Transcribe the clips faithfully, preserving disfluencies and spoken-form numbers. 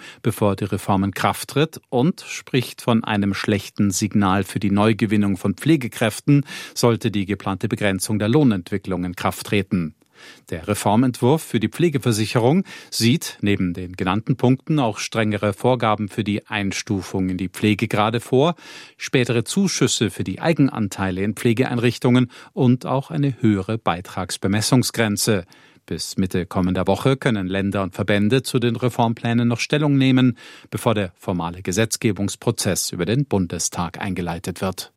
bevor die Reform in Kraft tritt, und spricht von einem schlechten Signal für die Neugewinnung von Pflegekräften, sollte die geplante Begrenzung der Lohnentwicklung in Kraft treten. Der Reformentwurf für die Pflegeversicherung sieht neben den genannten Punkten auch strengere Vorgaben für die Einstufung in die Pflegegrade vor, spätere Zuschüsse für die Eigenanteile in Pflegeeinrichtungen und auch eine höhere Beitragsbemessungsgrenze. Bis Mitte kommender Woche können Länder und Verbände zu den Reformplänen noch Stellung nehmen, bevor der formale Gesetzgebungsprozess über den Bundestag eingeleitet wird.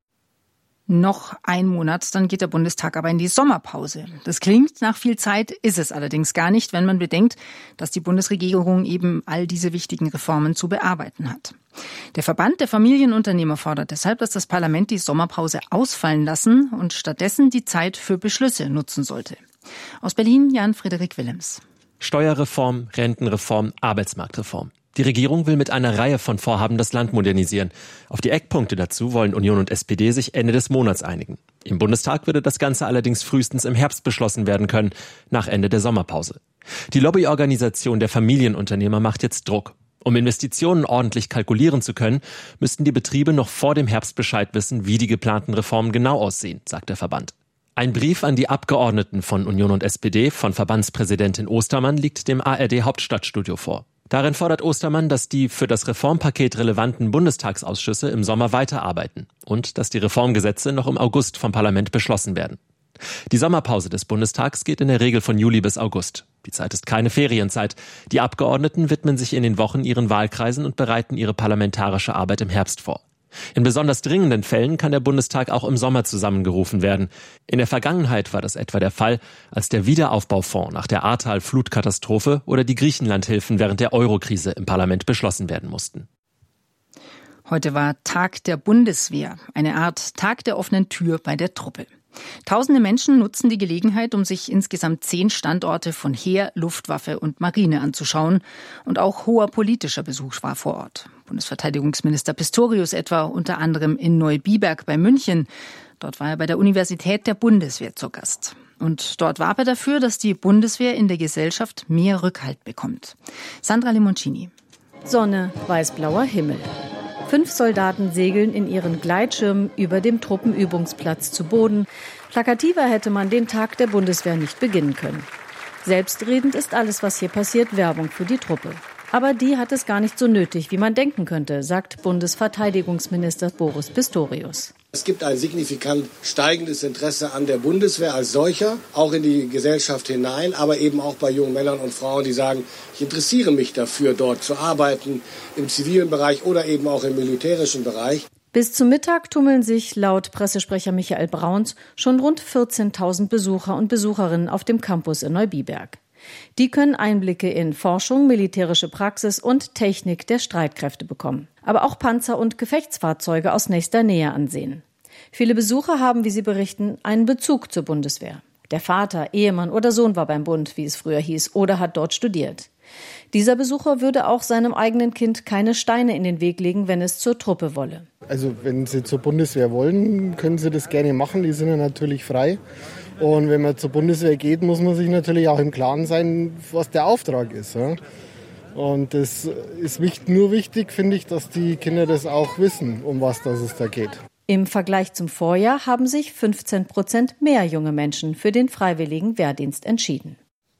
Noch ein Monat, dann geht der Bundestag aber in die Sommerpause. Das klingt nach viel Zeit, ist es allerdings gar nicht, wenn man bedenkt, dass die Bundesregierung eben all diese wichtigen Reformen zu bearbeiten hat. Der Verband der Familienunternehmer fordert deshalb, dass das Parlament die Sommerpause ausfallen lassen und stattdessen die Zeit für Beschlüsse nutzen sollte. Aus Berlin Jan-Frederik Willems. Steuerreform, Rentenreform, Arbeitsmarktreform. Die Regierung will mit einer Reihe von Vorhaben das Land modernisieren. Auf die Eckpunkte dazu wollen Union und S P D sich Ende des Monats einigen. Im Bundestag würde das Ganze allerdings frühestens im Herbst beschlossen werden können, nach Ende der Sommerpause. Die Lobbyorganisation der Familienunternehmer macht jetzt Druck. Um Investitionen ordentlich kalkulieren zu können, müssten die Betriebe noch vor dem Herbst Bescheid wissen, wie die geplanten Reformen genau aussehen, sagt der Verband. Ein Brief an die Abgeordneten von Union und S P D von Verbandspräsidentin Ostermann liegt dem A R D-Hauptstadtstudio vor. Darin fordert Ostermann, dass die für das Reformpaket relevanten Bundestagsausschüsse im Sommer weiterarbeiten und dass die Reformgesetze noch im August vom Parlament beschlossen werden. Die Sommerpause des Bundestags geht in der Regel von Juli bis August. Die Zeit ist keine Ferienzeit. Die Abgeordneten widmen sich in den Wochen ihren Wahlkreisen und bereiten ihre parlamentarische Arbeit im Herbst vor. In besonders dringenden Fällen kann der Bundestag auch im Sommer zusammengerufen werden. In der Vergangenheit war das etwa der Fall, als der Wiederaufbaufonds nach der Ahrtal-Flutkatastrophe oder die Griechenlandhilfen während der Eurokrise im Parlament beschlossen werden mussten. Heute war Tag der Bundeswehr, eine Art Tag der offenen Tür bei der Truppe. Tausende Menschen nutzen die Gelegenheit, um sich insgesamt zehn Standorte von Heer, Luftwaffe und Marine anzuschauen. Und auch hoher politischer Besuch war vor Ort. Bundesverteidigungsminister Pistorius etwa unter anderem in Neubiberg bei München. Dort war er bei der Universität der Bundeswehr zu Gast. Und dort warb er dafür, dass die Bundeswehr in der Gesellschaft mehr Rückhalt bekommt. Sandra Limoncini. Sonne, weißblauer Himmel. Fünf Soldaten segeln in ihren Gleitschirmen über dem Truppenübungsplatz zu Boden. Plakativer hätte man den Tag der Bundeswehr nicht beginnen können. Selbstredend ist alles, was hier passiert, Werbung für die Truppe. Aber die hat es gar nicht so nötig, wie man denken könnte, sagt Bundesverteidigungsminister Boris Pistorius. Es gibt ein signifikant steigendes Interesse an der Bundeswehr als solcher, auch in die Gesellschaft hinein, aber eben auch bei jungen Männern und Frauen, die sagen, ich interessiere mich dafür, dort zu arbeiten, im zivilen Bereich oder eben auch im militärischen Bereich. Bis zum Mittag tummeln sich laut Pressesprecher Michael Brauns schon rund vierzehntausend Besucher und Besucherinnen auf dem Campus in Neubiberg. Die können Einblicke in Forschung, militärische Praxis und Technik der Streitkräfte bekommen. Aber auch Panzer und Gefechtsfahrzeuge aus nächster Nähe ansehen. Viele Besucher haben, wie sie berichten, einen Bezug zur Bundeswehr. Der Vater, Ehemann oder Sohn war beim Bund, wie es früher hieß, oder hat dort studiert. Dieser Besucher würde auch seinem eigenen Kind keine Steine in den Weg legen, wenn es zur Truppe wolle. Also wenn Sie zur Bundeswehr wollen, können Sie das gerne machen, die sind ja natürlich frei. Und wenn man zur Bundeswehr geht, muss man sich natürlich auch im Klaren sein, was der Auftrag ist. Ja? Und das ist nur wichtig, finde ich, dass die Kinder das auch wissen, um was das es da geht. Im Vergleich zum Vorjahr haben sich fünfzehn Prozent mehr junge Menschen für den freiwilligen Wehrdienst entschieden.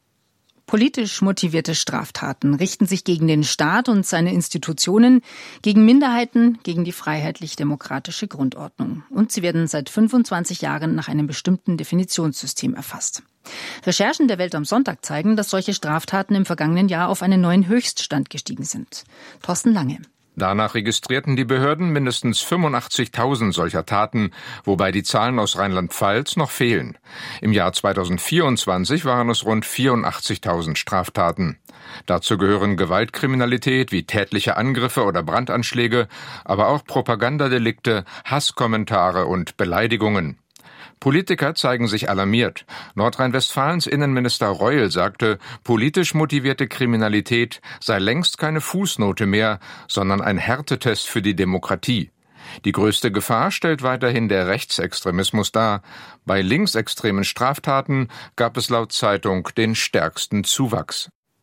Politisch motivierte Straftaten richten sich gegen den Staat und seine Institutionen, gegen Minderheiten, gegen die freiheitlich-demokratische Grundordnung. Und sie werden seit fünfundzwanzig Jahren nach einem bestimmten Definitionssystem erfasst. Recherchen der Welt am Sonntag zeigen, dass solche Straftaten im vergangenen Jahr auf einen neuen Höchststand gestiegen sind. Thorsten Lange. Danach registrierten die Behörden mindestens fünfundachtzigtausend solcher Taten, wobei die Zahlen aus Rheinland-Pfalz noch fehlen. Im Jahr zweitausendvierundzwanzig waren es rund vierundachtzigtausend Straftaten. Dazu gehören Gewaltkriminalität wie tätliche Angriffe oder Brandanschläge, aber auch Propagandadelikte, Hasskommentare und Beleidigungen. Politiker zeigen sich alarmiert. Nordrhein-Westfalens Innenminister Reul sagte, politisch motivierte Kriminalität sei längst keine Fußnote mehr, sondern ein Härtetest für die Demokratie. Die größte Gefahr stellt weiterhin der Rechtsextremismus dar. Bei linksextremen Straftaten gab es laut Zeitung den stärksten Zuwachs.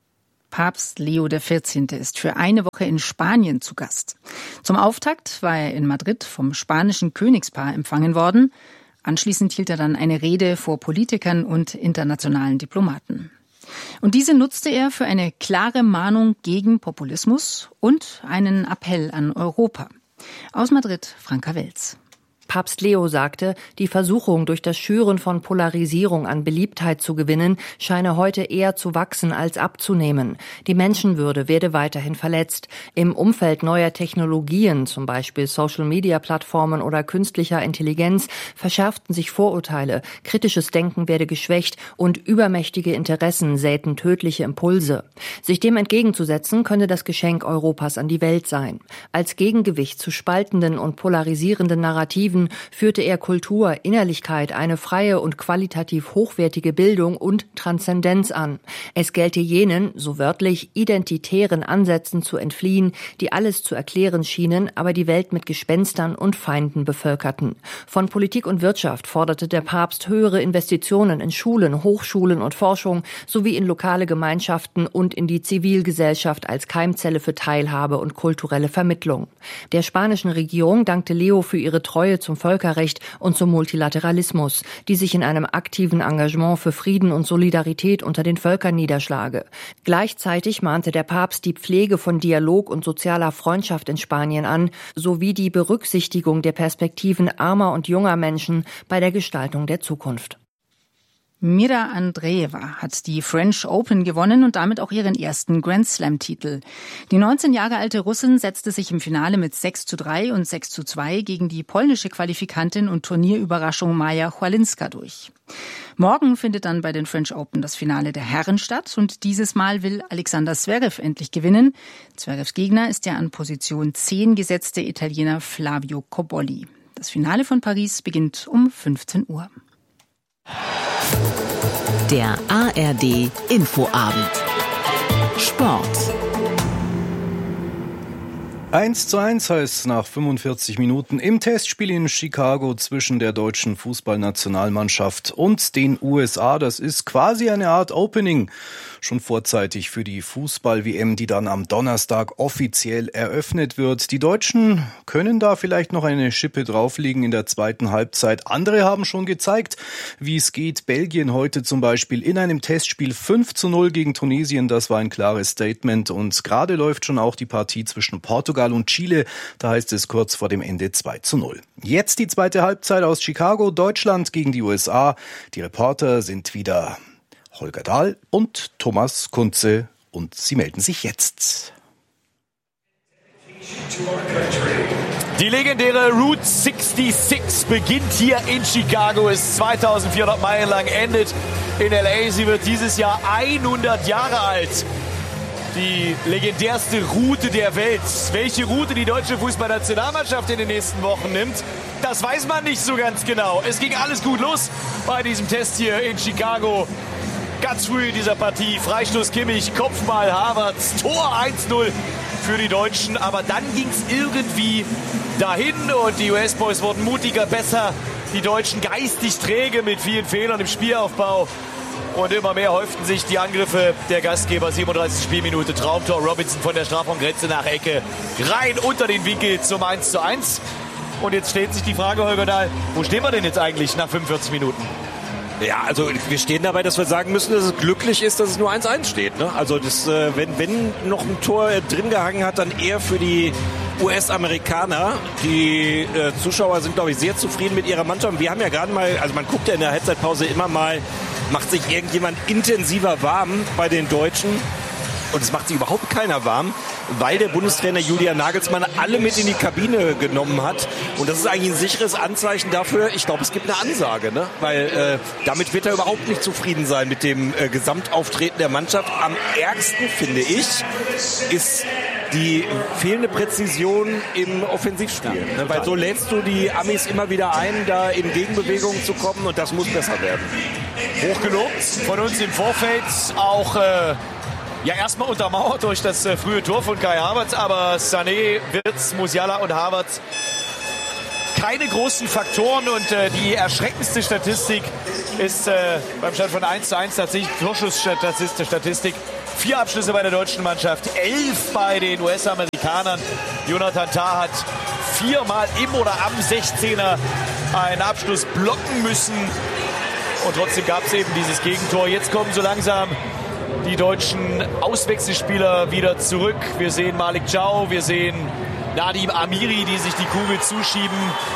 Papst Leo der vierzehnte ist für eine Woche in Spanien zu Gast. Zum Auftakt war er in Madrid vom spanischen Königspaar empfangen worden. Anschließend hielt er dann eine Rede vor Politikern und internationalen Diplomaten. Und diese nutzte er für eine klare Mahnung gegen Populismus und einen Appell an Europa. Aus Madrid, Franka Welz. Papst Leo sagte, die Versuchung, durch das Schüren von Polarisierung an Beliebtheit zu gewinnen, scheine heute eher zu wachsen als abzunehmen. Die Menschenwürde werde weiterhin verletzt. Im Umfeld neuer Technologien, zum Beispiel Social-Media-Plattformen oder künstlicher Intelligenz, verschärften sich Vorurteile, kritisches Denken werde geschwächt und übermächtige Interessen säten tödliche Impulse. Sich dem entgegenzusetzen, könne das Geschenk Europas an die Welt sein. Als Gegengewicht zu spaltenden und polarisierenden Narrativen führte er Kultur, Innerlichkeit, eine freie und qualitativ hochwertige Bildung und Transzendenz an. Es gelte jenen, so wörtlich, identitären Ansätzen zu entfliehen, die alles zu erklären schienen, aber die Welt mit Gespenstern und Feinden bevölkerten. Von Politik und Wirtschaft forderte der Papst höhere Investitionen in Schulen, Hochschulen und Forschung sowie in lokale Gemeinschaften und in die Zivilgesellschaft als Keimzelle für Teilhabe und kulturelle Vermittlung. Der spanischen Regierung dankte Leo für ihre Treue zum Völkerrecht und zum Multilateralismus, die sich in einem aktiven Engagement für Frieden und Solidarität unter den Völkern niederschlage. Gleichzeitig mahnte der Papst die Pflege von Dialog und sozialer Freundschaft in Spanien an, sowie die Berücksichtigung der Perspektiven armer und junger Menschen bei der Gestaltung der Zukunft. Mira Andreeva hat die French Open gewonnen und damit auch ihren ersten Grand Slam-Titel. Die neunzehn Jahre alte Russin setzte sich im Finale mit sechs zu drei und sechs zu zwei gegen die polnische Qualifikantin und Turnierüberraschung Maja Chwalinska durch. Morgen findet dann bei den French Open das Finale der Herren statt und dieses Mal will Alexander Zverev endlich gewinnen. Zverevs Gegner ist der an Position zehn gesetzte Italiener Flavio Cobolli. Das Finale von Paris beginnt um fünfzehn Uhr. Der A R D Infoabend. Sport. eins zu eins heißt nach fünfundvierzig Minuten im Testspiel in Chicago zwischen der deutschen Fußballnationalmannschaft und den U S A. Das ist quasi eine Art Opening, schon vorzeitig für die Fußball-W M, die dann am Donnerstag offiziell eröffnet wird. Die Deutschen können da vielleicht noch eine Schippe drauflegen in der zweiten Halbzeit. Andere haben schon gezeigt, wie es geht. Belgien heute zum Beispiel in einem Testspiel fünf zu null gegen Tunesien. Das war ein klares Statement. Und gerade läuft schon auch die Partie zwischen Portugal und Chile. Da heißt es kurz vor dem Ende zwei zu null. Jetzt die zweite Halbzeit aus Chicago. Deutschland gegen die U S A. Die Reporter sind wieder Holger Dahl und Thomas Kunze und sie melden sich jetzt. Die legendäre Route sechsundsechzig beginnt hier in Chicago, ist zweitausendvierhundert Meilen lang, endet in L A. Sie wird dieses Jahr hundert Jahre alt. Die legendärste Route der Welt. Welche Route die deutsche Fußballnationalmannschaft in den nächsten Wochen nimmt, das weiß man nicht so ganz genau. Es ging alles gut los bei diesem Test hier in Chicago. Ganz früh in dieser Partie, Freistoß Kimmich, Kopfball Havertz, Tor eins null für die Deutschen. Aber dann ging es irgendwie dahin und die U S-Boys wurden mutiger, besser. Die Deutschen geistig träge mit vielen Fehlern im Spielaufbau. Und immer mehr häuften sich die Angriffe der Gastgeber. siebenunddreißigste Spielminute, Traumtor, Robinson von der Strafraumgrenze nach Ecke. Rein unter den Winkel zum eins zu eins. Und jetzt stellt sich die Frage, Holger Dahl, wo stehen wir denn jetzt eigentlich nach fünfundvierzig Minuten? Ja, also wir stehen dabei, dass wir sagen müssen, dass es glücklich ist, dass es nur eins eins steht. Ne? Also das, äh, wenn, wenn noch ein Tor äh, drin gehangen hat, dann eher für die U S-Amerikaner. Die äh, Zuschauer sind, glaube ich, sehr zufrieden mit ihrer Mannschaft. Wir haben ja gerade mal, also man guckt ja in der Halbzeitpause immer mal, macht sich irgendjemand intensiver warm bei den Deutschen. Und es macht sich überhaupt keiner warm, weil der Bundestrainer Julian Nagelsmann alle mit in die Kabine genommen hat. Und das ist eigentlich ein sicheres Anzeichen dafür. Ich glaube, es gibt eine Ansage, ne? Weil äh, damit wird er überhaupt nicht zufrieden sein mit dem äh, Gesamtauftreten der Mannschaft. Am ärgsten, finde ich, ist die fehlende Präzision im Offensivspiel. Ja, weil so lädst du die Amis immer wieder ein, da in Gegenbewegungen zu kommen und das muss besser werden. Hochgelobt von uns im Vorfeld, auch äh, ja erstmal untermauert durch das äh, frühe Tor von Kai Havertz, aber Sané, Wirtz, Musiala und Havertz keine großen Faktoren und äh, die erschreckendste Statistik ist äh, beim Stand von eins zu eins tatsächlich Torschussstatistik. Vier Abschlüsse bei der deutschen Mannschaft, elf bei den U S-Amerikanern. Jonathan Tah hat viermal im oder am sechzehner einen Abschluss blocken müssen. Und trotzdem gab es eben dieses Gegentor. Jetzt kommen so langsam die deutschen Auswechselspieler wieder zurück. Wir sehen Malik Chow, wir sehen Nadim Amiri, die sich die Kugel zuschieben.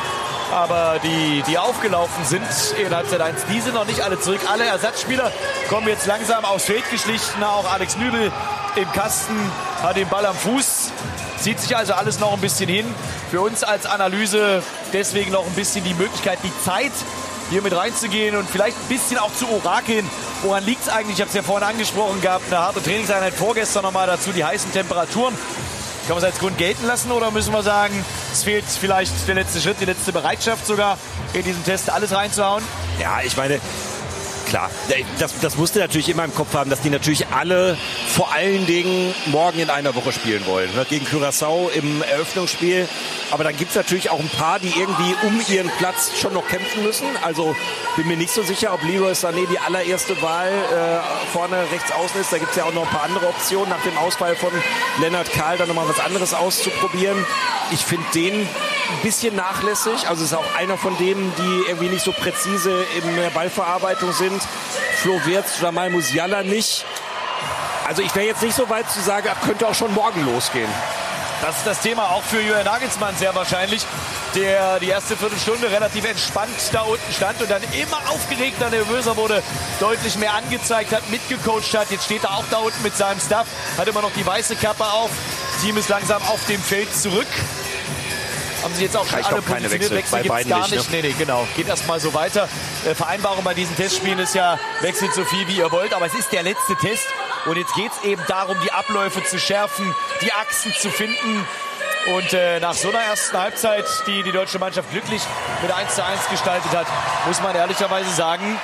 Aber die, die aufgelaufen sind in Halbzeit eins, die sind noch nicht alle zurück. Alle Ersatzspieler kommen jetzt langsam aufs Feld geschlichen. Auch Alex Nübel im Kasten hat den Ball am Fuß. Zieht sich also alles noch ein bisschen hin. Für uns als Analyse deswegen noch ein bisschen die Möglichkeit, die Zeit hier mit reinzugehen und vielleicht ein bisschen auch zu orakeln. Woran liegt es eigentlich? Ich habe es ja vorhin angesprochen gehabt. Eine harte Trainingseinheit vorgestern nochmal dazu, die heißen Temperaturen. Kann man es als Grund gelten lassen oder müssen wir sagen, es fehlt vielleicht der letzte Schritt, die letzte Bereitschaft sogar, in diesen Test alles reinzuhauen? Ja, ich meine, klar, das, das musst du natürlich immer im Kopf haben, dass die natürlich alle vor allen Dingen morgen in einer Woche spielen wollen. Gegen Curaçao im Eröffnungsspiel. Aber dann gibt es natürlich auch ein paar, die irgendwie um ihren Platz schon noch kämpfen müssen. Also bin mir nicht so sicher, ob Leroy Sané die allererste Wahl äh, vorne rechts außen ist. Da gibt es ja auch noch ein paar andere Optionen, nach dem Ausfall von Lennart Kahl dann nochmal was anderes auszuprobieren. Ich finde den ein bisschen nachlässig. Also ist auch einer von denen, die irgendwie nicht so präzise in der Ballverarbeitung sind. Flo Wirtz, Jamal Musiala nicht. Also ich wäre jetzt nicht so weit zu sagen, könnte auch schon morgen losgehen. Das ist das Thema auch für Julian Nagelsmann sehr wahrscheinlich, der die erste Viertelstunde relativ entspannt da unten stand und dann immer aufgeregter, nervöser wurde, deutlich mehr angezeigt hat, mitgecoacht hat. Jetzt steht er auch da unten mit seinem Staff, hat immer noch die weiße Kappe auf. Das Team ist langsam auf dem Feld zurück. Haben sich jetzt auch schon alle positioniert. Wechsel, Wechsel gibt es gar nicht. Ne? Nee, nee, genau. Geht erstmal so weiter. Äh, Vereinbarung bei diesen Testspielen ist ja, wechselt so viel wie ihr wollt, aber es ist der letzte Test. Und jetzt geht es eben darum, die Abläufe zu schärfen, die Achsen zu finden. Und äh, nach so einer ersten Halbzeit, die die deutsche Mannschaft glücklich mit eins zu eins gestaltet hat, muss man ehrlicherweise sagen,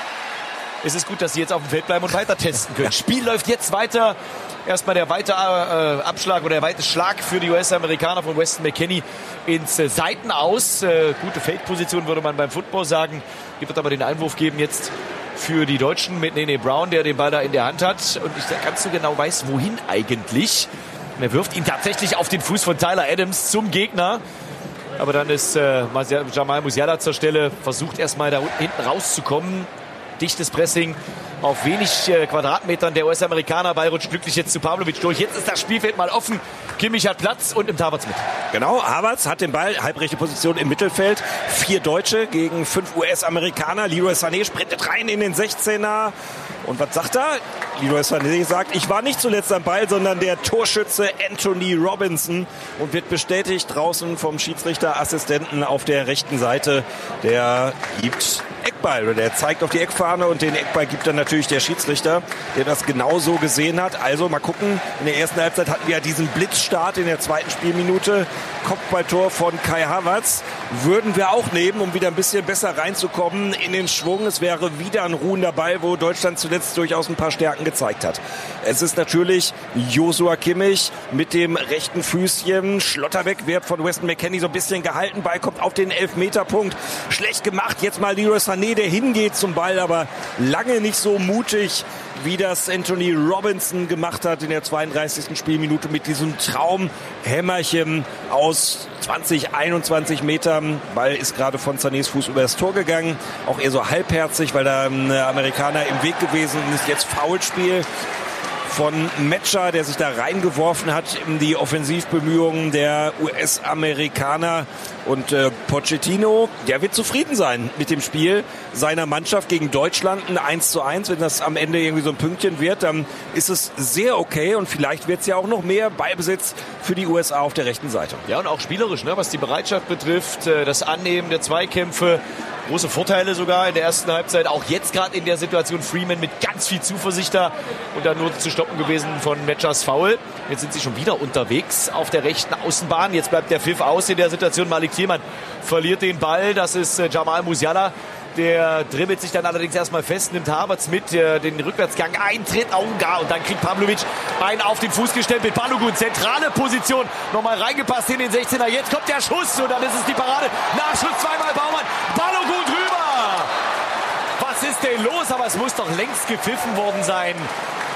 es ist gut, dass sie jetzt auf dem Feld bleiben und weiter testen können. Spiel läuft jetzt weiter. Erstmal der weite äh, Abschlag oder der weite Schlag für die U S-Amerikaner von Weston McKennie ins äh, Seitenaus. Äh, gute Feldposition würde man beim Football sagen. Hier wird aber den Einwurf geben jetzt für die Deutschen mit Nene Brown, der den Ball da in der Hand hat. Und ich ganz so genau weiß, wohin eigentlich. Und er wirft ihn tatsächlich auf den Fuß von Tyler Adams zum Gegner. Aber dann ist äh, Jamal Musiala zur Stelle, versucht erstmal da hinten rauszukommen. Dichtes Pressing auf wenig äh, Quadratmetern. Der U S-Amerikaner, Ball rutscht glücklich jetzt zu Pavlovic durch. Jetzt ist das Spielfeld mal offen. Kimmich hat Platz und nimmt Havertz mit. Genau, Havertz hat den Ball, halbrechte Position im Mittelfeld. Vier Deutsche gegen fünf U S-Amerikaner. Leroy Sané sprintet rein in den sechzehner. Und was sagt er? Leroy Sané sagt, ich war nicht zuletzt am Ball, sondern der Torschütze Anthony Robinson. Und wird bestätigt draußen vom Schiedsrichterassistenten auf der rechten Seite. Der gibt Eckball, oder der zeigt auf die Eckfahne und den Eckball gibt dann natürlich der Schiedsrichter, der das genauso gesehen hat. Also mal gucken, in der ersten Halbzeit hatten wir ja diesen Blitzstart in der zweiten Spielminute. Kopfballtor von Kai Havertz würden wir auch nehmen, um wieder ein bisschen besser reinzukommen in den Schwung. Es wäre wieder ein ruhender Ball, wo Deutschland zuletzt durchaus ein paar Stärken gezeigt hat. Es ist natürlich Joshua Kimmich mit dem rechten Füßchen. Schlotterbeck wird von Weston McKennie so ein bisschen gehalten. Ball kommt auf den Elfmeterpunkt. Schlecht gemacht. Jetzt mal Leroy Sané, der hingeht zum Ball, aber lange nicht so mutig, wie das Anthony Robinson gemacht hat in der zweiunddreißigsten Spielminute mit diesem Traumhämmerchen aus zwanzig, einundzwanzig Metern. Ball ist gerade von Sanés Fuß über das Tor gegangen. Auch eher so halbherzig, weil da ein Amerikaner im Weg gewesen ist. Jetzt Foulspiel von Metscher, der sich da reingeworfen hat in die Offensivbemühungen der U S-Amerikaner. Und äh, Pochettino, der wird zufrieden sein mit dem Spiel seiner Mannschaft gegen Deutschland. Ein eins zu eins, wenn das am Ende irgendwie so ein Pünktchen wird, dann ist es sehr okay. Und vielleicht wird es ja auch noch mehr Ballbesitz für die U S A auf der rechten Seite. Ja, und auch spielerisch, ne, was die Bereitschaft betrifft, das Annehmen der Zweikämpfe. Große Vorteile sogar in der ersten Halbzeit. Auch jetzt gerade in der Situation Freeman mit ganz viel Zuversicht da und dann nur zu stoppen gewesen von Metschers Foul. Jetzt sind sie schon wieder unterwegs auf der rechten Außenbahn. Jetzt bleibt der Pfiff aus in der Situation. Malik Thielmann verliert den Ball. Das ist äh, Jamal Musiala. Der dribbelt sich dann allerdings erstmal fest, nimmt Havertz mit, äh, den Rückwärtsgang eintritt. Oh, gar. Und dann kriegt Pavlovic einen auf den Fuß gestempelt. Balogun, zentrale Position, nochmal reingepasst in den sechzehner. Jetzt kommt der Schuss und dann ist es die Parade. Nachschuss zweimal Baumann. Balogun drüber. Was ist denn los? Aber es muss doch längst gepfiffen worden sein.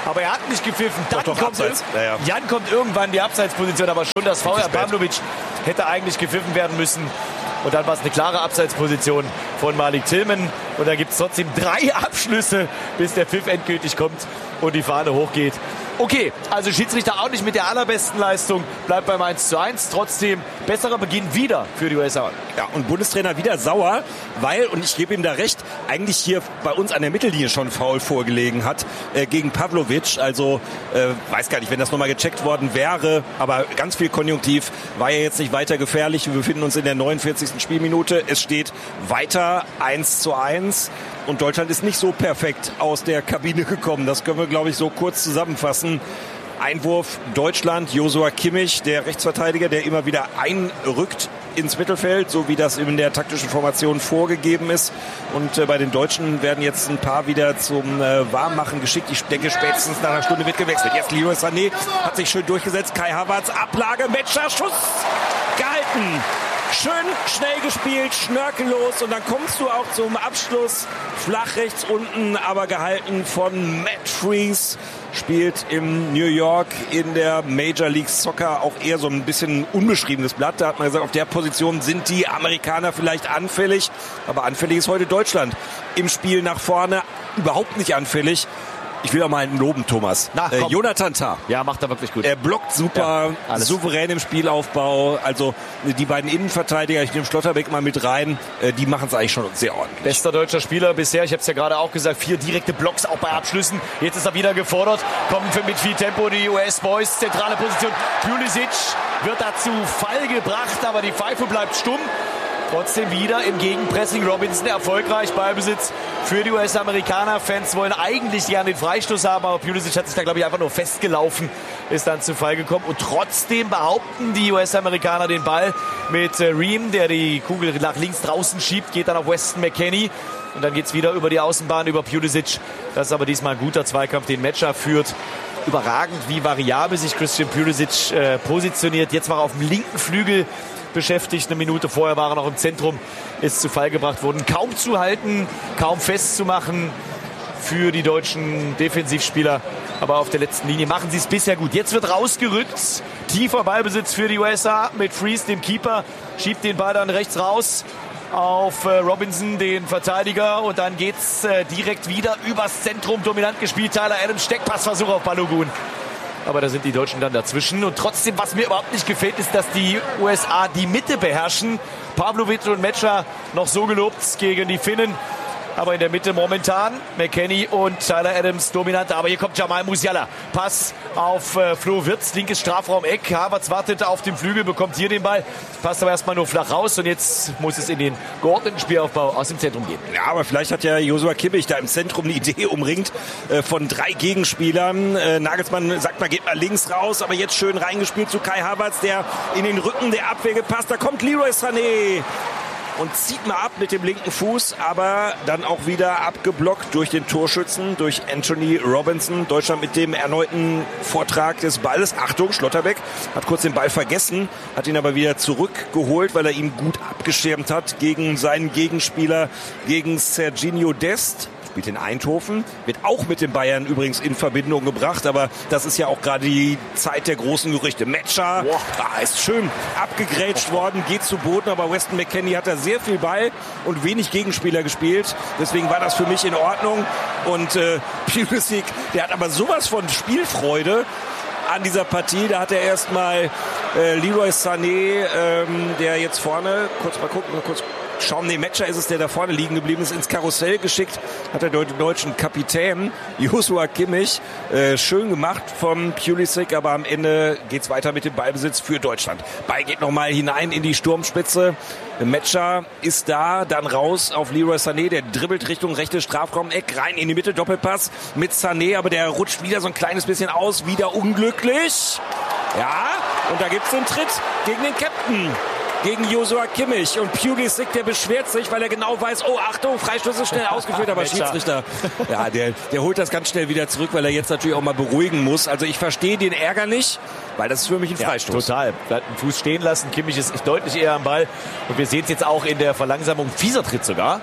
aber er hat nicht gepfiffen. Dann doch, doch, kommt, Abseits. Ja, ja. Jan kommt irgendwann die Abseitsposition, aber schon das Foul. Pavlovic hätte eigentlich gepfiffen werden müssen. Und dann war es eine klare Abseitsposition von Malik Tillman. Und dann gibt es trotzdem drei Abschlüsse, bis der Pfiff endgültig kommt und die Fahne hochgeht. Okay, also Schiedsrichter auch nicht mit der allerbesten Leistung, bleibt beim eins zu eins. Trotzdem besserer Beginn wieder für die U S A. Ja, und Bundestrainer wieder sauer, weil, und ich gebe ihm da recht, eigentlich hier bei uns an der Mittellinie schon Foul vorgelegen hat äh, gegen Pavlovic. Also, äh, weiß gar nicht, wenn das nochmal gecheckt worden wäre, aber ganz viel Konjunktiv, war ja jetzt nicht weiter gefährlich. Wir befinden uns in der neunundvierzigsten Spielminute. Es steht weiter eins zu eins. Und Deutschland ist nicht so perfekt aus der Kabine gekommen. Das können wir, glaube ich, so kurz zusammenfassen. Einwurf Deutschland, Joshua Kimmich, der Rechtsverteidiger, der immer wieder einrückt ins Mittelfeld, so wie das in der taktischen Formation vorgegeben ist. Und äh, bei den Deutschen werden jetzt ein paar wieder zum äh, Warmmachen geschickt. Ich denke, spätestens nach einer Stunde wird gewechselt. Jetzt Leroy Sané hat sich schön durchgesetzt. Kai Havertz, Ablage, Metscher, Schuss gehalten. Schön schnell gespielt, schnörkellos und dann kommst du auch zum Abschluss. Flach rechts unten, aber gehalten von Matt Freese. Spielt in New York in der Major League Soccer auch eher so ein bisschen unbeschriebenes Blatt. Da hat man gesagt, auf der Position sind die Amerikaner vielleicht anfällig. Aber anfällig ist heute Deutschland. Im Spiel nach vorne überhaupt nicht anfällig. Ich will auch mal einen loben, Thomas. Na, äh, Jonathan Tah. Ja, macht er wirklich gut. Er blockt super, ja, souverän im Spielaufbau. Also die beiden Innenverteidiger, ich nehme Schlotterbeck mal mit rein, äh, die machen es eigentlich schon sehr ordentlich. Bester deutscher Spieler bisher, ich habe es ja gerade auch gesagt, vier direkte Blocks auch bei Abschlüssen. Jetzt ist er wieder gefordert, kommen mit viel Tempo die U S-Boys, zentrale Position. Pulisic wird da zu Fall gebracht, aber die Pfeife bleibt stumm. Trotzdem wieder im Gegenpressing. Robinson erfolgreich, Ballbesitz für die U S-Amerikaner. Fans wollen eigentlich gerne den Freistoß haben, aber Pulisic hat sich da, glaube ich, einfach nur festgelaufen, ist dann zu Fall gekommen. Und trotzdem behaupten die U S-Amerikaner den Ball mit äh, Ream, der die Kugel nach links draußen schiebt, geht dann auf Weston McKennie. Und dann geht es wieder über die Außenbahn, über Pulisic. Das ist aber diesmal ein guter Zweikampf, den Metscher führt. Überragend, wie variabel sich Christian Pulisic äh, positioniert. Jetzt war er auf dem linken Flügel beschäftigt. Eine Minute vorher war er noch im Zentrum, ist zu Fall gebracht worden. Kaum zu halten, kaum festzumachen für die deutschen Defensivspieler. Aber auf der letzten Linie machen sie es bisher gut. Jetzt wird rausgerückt. Tiefer Ballbesitz für die U S A mit Freese, dem Keeper. Schiebt den Ball dann rechts raus auf äh, Robinson, den Verteidiger. Und dann geht's äh, direkt wieder übers Zentrum. Dominant gespielt. Tyler Adams, Steckpassversuch auf Balogun. Aber da sind die Deutschen dann dazwischen. Und trotzdem, was mir überhaupt nicht gefällt, ist, dass die U S A die Mitte beherrschen. Pavlovic und Metscher noch so gelobt gegen die Finnen. Aber in der Mitte momentan McKennie und Tyler Adams dominant. Aber hier kommt Jamal Musiala. Pass auf äh, Flo Wirtz, linkes Strafraum-Eck. Havertz wartet auf dem Flügel, bekommt hier den Ball. Passt aber erstmal nur flach raus. Und jetzt muss es in den geordneten Spielaufbau aus dem Zentrum gehen. Ja, aber vielleicht hat ja Joshua Kimmich da im Zentrum eine Idee umringt äh, von drei Gegenspielern. Äh, Nagelsmann sagt mal, geht mal links raus. Aber jetzt schön reingespielt zu Kai Havertz, der in den Rücken der Abwehr gepasst. Da kommt Leroy Sané und zieht mal ab mit dem linken Fuß, aber dann auch wieder abgeblockt durch den Torschützen, durch Anthony Robinson. Deutschland mit dem erneuten Vortrag des Balles. Achtung, Schlotterbeck hat kurz den Ball vergessen, hat ihn aber wieder zurückgeholt, weil er ihn gut abgeschirmt hat gegen seinen Gegenspieler, gegen Serginho Dest. Spielt in Eindhoven, wird auch mit den Bayern übrigens in Verbindung gebracht, aber das ist ja auch gerade die Zeit der großen Gerüchte. Metscher ah, ist schön abgegrätscht worden, geht zu Boden, aber Weston McKennie hat da sehr viel Ball und wenig Gegenspieler gespielt, deswegen war das für mich in Ordnung und äh, Pulisic, der hat aber sowas von Spielfreude an dieser Partie, da hat er erstmal äh, Leroy Sané, ähm, der jetzt vorne, kurz mal gucken, mal kurz schauen, nee, Metscher ist es, der da vorne liegen geblieben ist, ins Karussell geschickt, hat der deutschen Kapitän Joshua Kimmich. Äh, schön gemacht vom Pulisic, aber am Ende geht's weiter mit dem Ballbesitz für Deutschland. Ball geht nochmal hinein in die Sturmspitze. Metscher ist da, dann raus auf Leroy Sané, der dribbelt Richtung rechtes Strafraum-Eck, rein in die Mitte, Doppelpass mit Sané, aber der rutscht wieder so ein kleines bisschen aus, wieder unglücklich. Ja, und da gibt's den Tritt gegen den Captain. Gegen Joshua Kimmich und Pulisic, der beschwert sich, weil er genau weiß, oh Achtung, Freistoß ist schnell ausgeführt, aber Schiedsrichter, ja, der, der holt das ganz schnell wieder zurück, weil er jetzt natürlich auch mal beruhigen muss. Also ich verstehe den Ärger nicht, weil das ist für mich ein Freistoß. Ja, total. Bleibt einen Fuß stehen lassen, Kimmich ist deutlich eher am Ball und wir sehen es jetzt auch in der Verlangsamung, fieser Tritt sogar.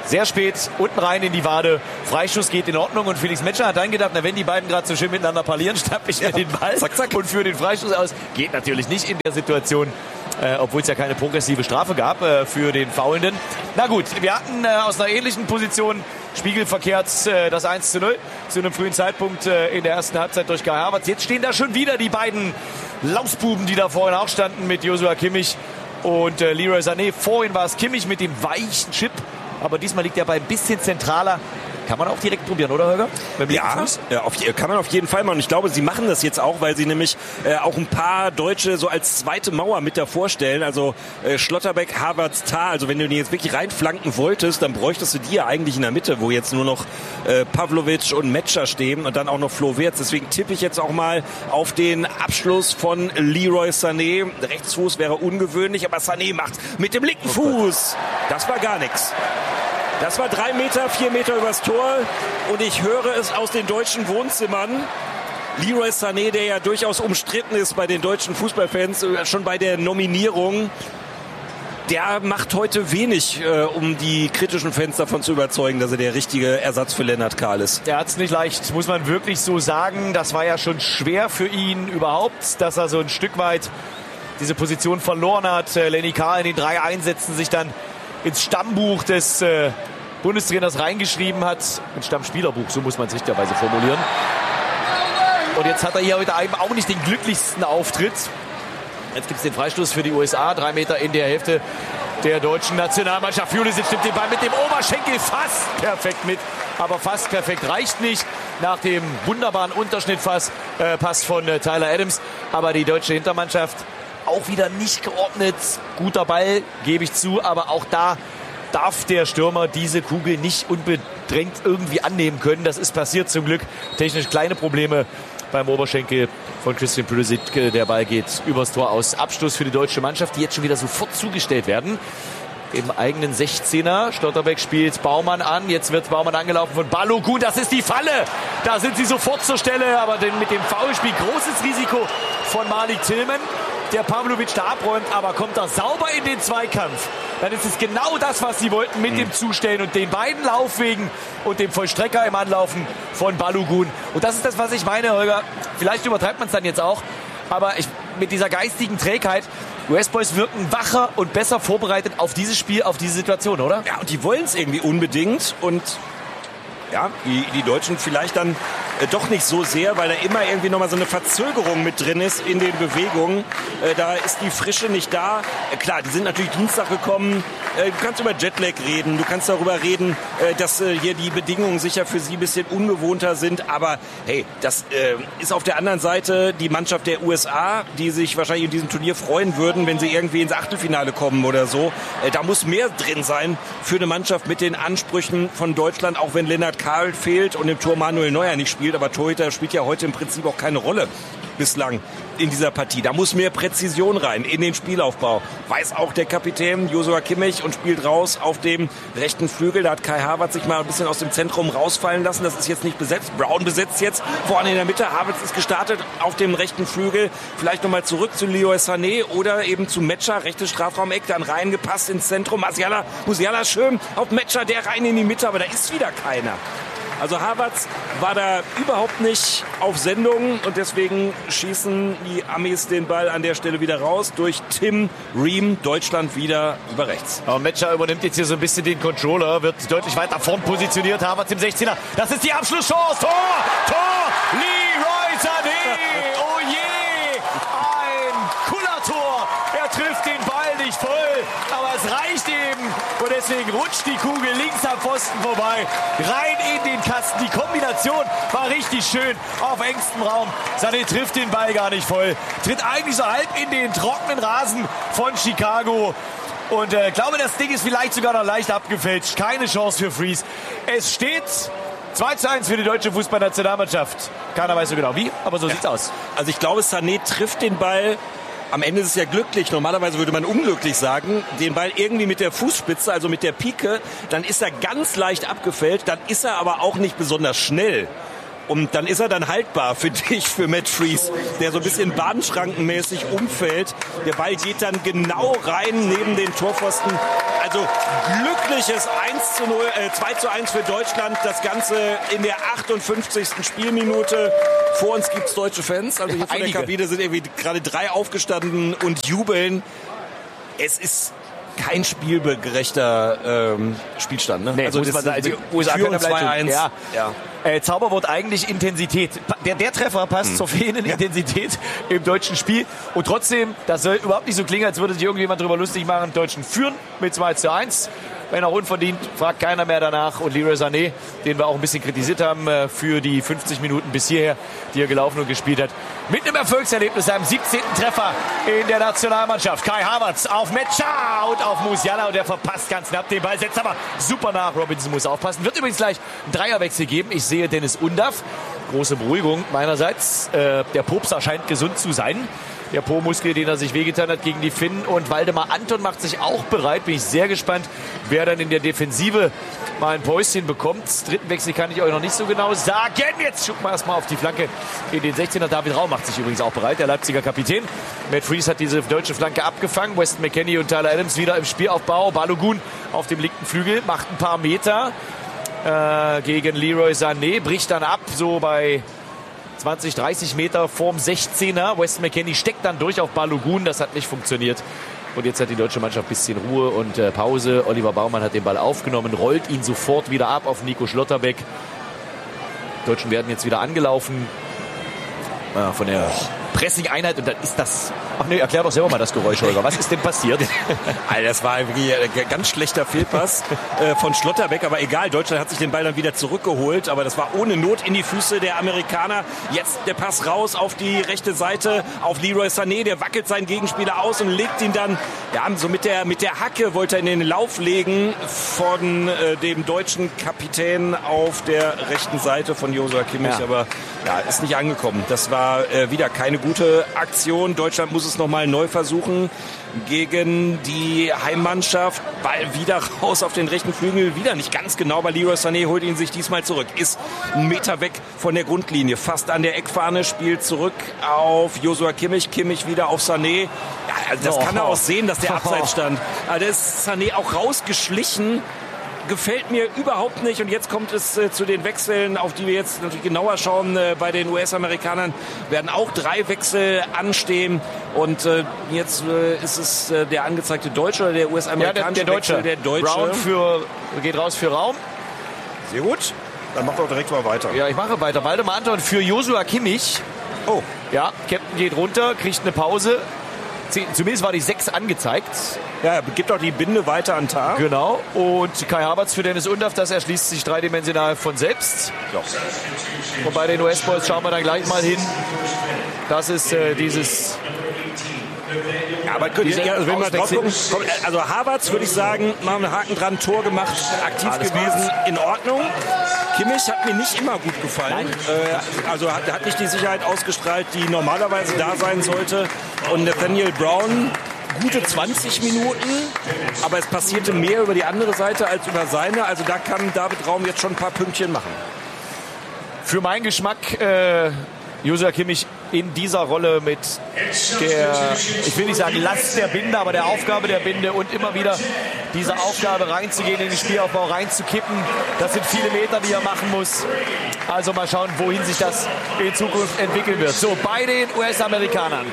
sehr spät, unten rein in die Wade. Freischuss geht in Ordnung und Felix Metscher hat dann gedacht, na, wenn die beiden gerade so schön miteinander parlieren, schnapp ich mir ja. den Ball zack, zack. und führe den Freischuss aus. Geht natürlich nicht in der Situation, äh, obwohl es ja keine progressive Strafe gab äh, für den Foulenden. Na gut, wir hatten äh, aus einer ähnlichen Position spiegelverkehrt äh, das eins zu null zu einem frühen Zeitpunkt äh, in der ersten Halbzeit durch Kai Havertz. Jetzt stehen da schon wieder die beiden Lausbuben, die da vorhin auch standen mit Joshua Kimmich und äh, Leroy Sané. Vorhin war es Kimmich mit dem weichen Chip. Aber diesmal liegt der Ball ein bisschen zentraler. Kann man auch direkt probieren, oder Holger? Ja, ja auf, kann man auf jeden Fall machen. Und ich glaube, sie machen das jetzt auch, weil sie nämlich äh, auch ein paar Deutsche so als zweite Mauer mit davor stellen. Also äh, Schlotterbeck, Havertz, Tah. Also wenn du die jetzt wirklich reinflanken wolltest, dann bräuchtest du die ja eigentlich in der Mitte, wo jetzt nur noch äh, Pavlovic und Metscher stehen und dann auch noch Flo Wirtz. Deswegen tippe ich jetzt auch mal auf den Abschluss von Leroy Sané. Rechtsfuß wäre ungewöhnlich, aber Sané macht mit dem linken Fuß. Das war gar nichts. Das war drei Meter, vier Meter übers Tor und ich höre es aus den deutschen Wohnzimmern. Leroy Sané, der ja durchaus umstritten ist bei den deutschen Fußballfans, schon bei der Nominierung, der macht heute wenig, äh, um die kritischen Fans davon zu überzeugen, dass er der richtige Ersatz für Lennart Kahl ist. Der hat es nicht leicht, muss man wirklich so sagen. Das war ja schon schwer für ihn überhaupt, dass er so ein Stück weit diese Position verloren hat. Äh, Lenny Kahl in den drei Einsätzen sich dann ins Stammbuch des äh, Bundestrainers reingeschrieben hat. Ein Stammspielerbuch, so muss man es richtigerweise formulieren. Und jetzt hat er hier heute eben auch nicht den glücklichsten Auftritt. Jetzt gibt es den Freistoß für die U S A. Drei Meter in der Hälfte der deutschen Nationalmannschaft. Pulisic nimmt den Ball mit dem Oberschenkel fast perfekt mit. Aber fast perfekt reicht nicht. Nach dem wunderbaren Unterschnittpass äh, Pass von äh, Tyler Adams. Aber die deutsche Hintermannschaft auch wieder nicht geordnet. Guter Ball, gebe ich zu. Aber auch da darf der Stürmer diese Kugel nicht unbedrängt irgendwie annehmen können. Das ist passiert zum Glück. Technisch kleine Probleme beim Oberschenkel von Christian Pulisic. Der Ball geht übers Tor aus. Abstoß für die deutsche Mannschaft, die jetzt schon wieder sofort zugestellt werden. Im eigenen sechzehner. Schlotterbeck spielt Baumann an. Jetzt wird Baumann angelaufen von Balogun. Das ist die Falle. Da sind sie sofort zur Stelle. Aber mit dem Foulspiel großes Risiko von Malik Tillman, der Pavlovic da abräumt, aber kommt er sauber in den Zweikampf, dann ist es genau das, was sie wollten mit mhm. dem Zustellen und den beiden Laufwegen und dem Vollstrecker im Anlaufen von Balogun. Und das ist das, was ich meine, Holger. Vielleicht übertreibt man es dann jetzt auch, aber ich, mit dieser geistigen Trägheit, U S-Boys wirken wacher und besser vorbereitet auf dieses Spiel, auf diese Situation, oder? Ja, und die wollen es irgendwie unbedingt und ja, die, die Deutschen vielleicht dann äh, doch nicht so sehr, weil da immer irgendwie nochmal so eine Verzögerung mit drin ist in den Bewegungen. Äh, da ist die Frische nicht da. Äh, klar, die sind natürlich Dienstag gekommen. Äh, du kannst über Jetlag reden. Du kannst darüber reden, äh, dass äh, hier die Bedingungen sicher für sie ein bisschen ungewohnter sind. Aber hey, das äh, ist auf der anderen Seite die Mannschaft der U S A, die sich wahrscheinlich in diesem Turnier freuen würden, wenn sie irgendwie ins Achtelfinale kommen oder so. Äh, da muss mehr drin sein für eine Mannschaft mit den Ansprüchen von Deutschland, auch wenn Lennart Kahl fehlt und im Tor Manuel Neuer nicht spielt, aber Torhüter spielt ja heute im Prinzip auch keine Rolle bislang in dieser Partie. Da muss mehr Präzision rein in den Spielaufbau. Weiß auch der Kapitän Joshua Kimmich und spielt raus auf dem rechten Flügel. Da hat Kai Havertz sich mal ein bisschen aus dem Zentrum rausfallen lassen. Das ist jetzt nicht besetzt. Brown besetzt jetzt vorne in der Mitte. Havertz ist gestartet auf dem rechten Flügel. Vielleicht nochmal zurück zu Leroy Sané oder eben zu Metscher. Rechtes Strafraumeck, dann reingepasst ins Zentrum. Musiala, Musiala schön auf Metscher, der rein in die Mitte, aber da ist wieder keiner. Also Havertz war da überhaupt nicht auf Sendung und deswegen schießen die Amis den Ball an der Stelle wieder raus durch Tim Ream, Deutschland wieder über rechts. Aber Metscher übernimmt jetzt hier so ein bisschen den Controller, wird deutlich weiter vorn positioniert. Havertz im sechzehner. Das ist die Abschlusschance. Tor! Tor! Leroy Sané! Oh je! Ein Kullertor! Er trifft den Ball nicht voll, aber es reicht eben. Und deswegen rutscht die Kugel links am Pfosten vorbei, rein in den Kasten. Die Kombination war richtig schön auf engstem Raum. Sané trifft den Ball gar nicht voll, tritt eigentlich so halb in den trockenen Rasen von Chicago. Und äh, glaube, das Ding ist vielleicht sogar noch leicht abgefälscht. Keine Chance für Freeze. Es steht zwei zu eins für die deutsche Fußballnationalmannschaft. Keiner weiß so genau wie, aber so ja. sieht's aus. Also ich glaube, Sané trifft den Ball. Am Ende ist es ja glücklich. Normalerweise würde man unglücklich sagen. Den Ball irgendwie mit der Fußspitze, also mit der Pike, dann ist er ganz leicht abgefällt. Dann ist er aber auch nicht besonders schnell. Und dann ist er dann haltbar für dich, für Matt Freese, der so ein bisschen bahnschrankenmäßig umfällt. Der Ball geht dann genau rein neben den Torpfosten. Also glückliches eins zu null, äh, zwei zu eins für Deutschland. Das Ganze in der achtundfünfzigsten Spielminute. Vor uns gibt's deutsche Fans. Also hier vor der Kabine sind irgendwie gerade drei aufgestanden und jubeln. Es ist kein spielgerechter ähm, Spielstand. Ne? Nee, also, das, also die U S A können zwei eins. Ja. Ja. Äh, Zauberwort eigentlich Intensität. Der, der Treffer passt hm. zur fehlenden ja. Intensität im deutschen Spiel. Und trotzdem, das soll überhaupt nicht so klingen, als würde sich irgendjemand darüber lustig machen, die Deutschen führen mit zwei zu eins. Wenn auch unverdient, fragt keiner mehr danach. Und Leroy Sané, den wir auch ein bisschen kritisiert haben für die fünfzig Minuten bis hierher, die er gelaufen und gespielt hat, mit einem Erfolgserlebnis, einem siebzehnten Treffer in der Nationalmannschaft. Kai Havertz auf Metscher und auf Musiala, und der verpasst ganz knapp den Ball, setzt aber super nach. Robinson muss aufpassen. Wird übrigens gleich einen Dreierwechsel geben. Ich sehe Dennis Undaff. Große Beruhigung meinerseits. Äh, der Popser scheint gesund zu sein. Der Po-Muskel, den er sich wehgetan hat gegen die Finnen. Und Waldemar Anton macht sich auch bereit. Bin ich sehr gespannt, wer dann in der Defensive mal ein Päuschen bekommt. Dritten Wechsel kann ich euch noch nicht so genau sagen. Jetzt schucken wir erstmal auf die Flanke in den sechzehner. David Raum macht sich übrigens auch bereit, der Leipziger Kapitän. Matt Freese hat diese deutsche Flanke abgefangen. Weston McKennie und Tyler Adams wieder im Spielaufbau. Balogun auf dem linken Flügel macht ein paar Meter äh, gegen Leroy Sané. Bricht dann ab, so bei zwanzig, dreißig Meter vorm sechzehner. Weston McKennie steckt dann durch auf Balogun. Das hat nicht funktioniert. Und jetzt hat die deutsche Mannschaft ein bisschen Ruhe und äh, Pause. Oliver Baumann hat den Ball aufgenommen, rollt ihn sofort wieder ab auf Nico Schlotterbeck. Die Deutschen werden jetzt wieder angelaufen. Äh, von der Pressing-Einheit. Und dann ist das... Ach nee, erklär doch selber mal das Geräusch, Holger. Was ist denn passiert? Alter, das war wirklich ein ganz schlechter Fehlpass äh, von Schlotterbeck. Aber egal, Deutschland hat sich den Ball dann wieder zurückgeholt. Aber das war ohne Not in die Füße der Amerikaner. Jetzt der Pass raus auf die rechte Seite, auf Leroy Sané. Der wackelt seinen Gegenspieler aus und legt ihn dann, ja, so mit der, mit der Hacke wollte er in den Lauf legen von äh, dem deutschen Kapitän auf der rechten Seite von Joshua Kimmich. Ja. Aber ja, ist nicht angekommen. Das war äh, wieder keine gute Aktion. Deutschland muss es nochmal neu versuchen gegen die Heimmannschaft. Ball wieder raus auf den rechten Flügel. Wieder nicht ganz genau, aber Leroy Sané holt ihn sich diesmal zurück. Ist einen Meter weg von der Grundlinie. Fast an der Eckfahne. Spielt zurück auf Joshua Kimmich. Kimmich wieder auf Sané. Ja, also das oh, kann er auch sehen, dass der abseits stand. Aber da ist Sané auch rausgeschlichen. Gefällt mir überhaupt nicht. Und jetzt kommt es äh, zu den Wechseln, auf die wir jetzt natürlich genauer schauen. Äh, bei den U S-Amerikanern werden auch drei Wechsel anstehen. Und äh, jetzt äh, ist es äh, der angezeigte Deutsche oder der U S-amerikanische ja, der, der Deutsche. Wechsel? Der Deutsche. Brown für, geht raus für Raum. Sehr gut. Dann mach doch direkt mal weiter. Ja, ich mache weiter. Waldemar Anton für Joshua Kimmich. Oh. Ja, Captain geht runter, kriegt eine Pause. Zumindest war die sechs angezeigt. Ja, gibt auch die Binde weiter an Tar. Genau. Und Kai Havertz für Dennis Undaff, das erschließt sich dreidimensional von selbst. Ja. Und bei den U S-Boys schauen wir dann gleich mal hin. Das ist äh, dieses... Ja, aber könnt ihr, also wenn wir drauf gucken, also Havertz würde ich sagen, machen einen Haken dran, Tor gemacht, aktiv Alles gewesen, gut. In Ordnung. Kimmich hat mir nicht immer gut gefallen. Äh, also hat, hat nicht die Sicherheit ausgestrahlt, die normalerweise da sein sollte. Und Nathaniel Brown, gute zwanzig Minuten, aber es passierte mehr über die andere Seite als über seine. Also da kann David Raum jetzt schon ein paar Pünktchen machen. Für meinen Geschmack äh, Joshua Kimmich in dieser Rolle mit der, ich will nicht sagen Last der Binde, aber der Aufgabe der Binde und immer wieder diese Aufgabe reinzugehen, in den Spielaufbau reinzukippen. Das sind viele Meter, die er machen muss. Also mal schauen, wohin sich das in Zukunft entwickeln wird. So, bei den U S-Amerikanern.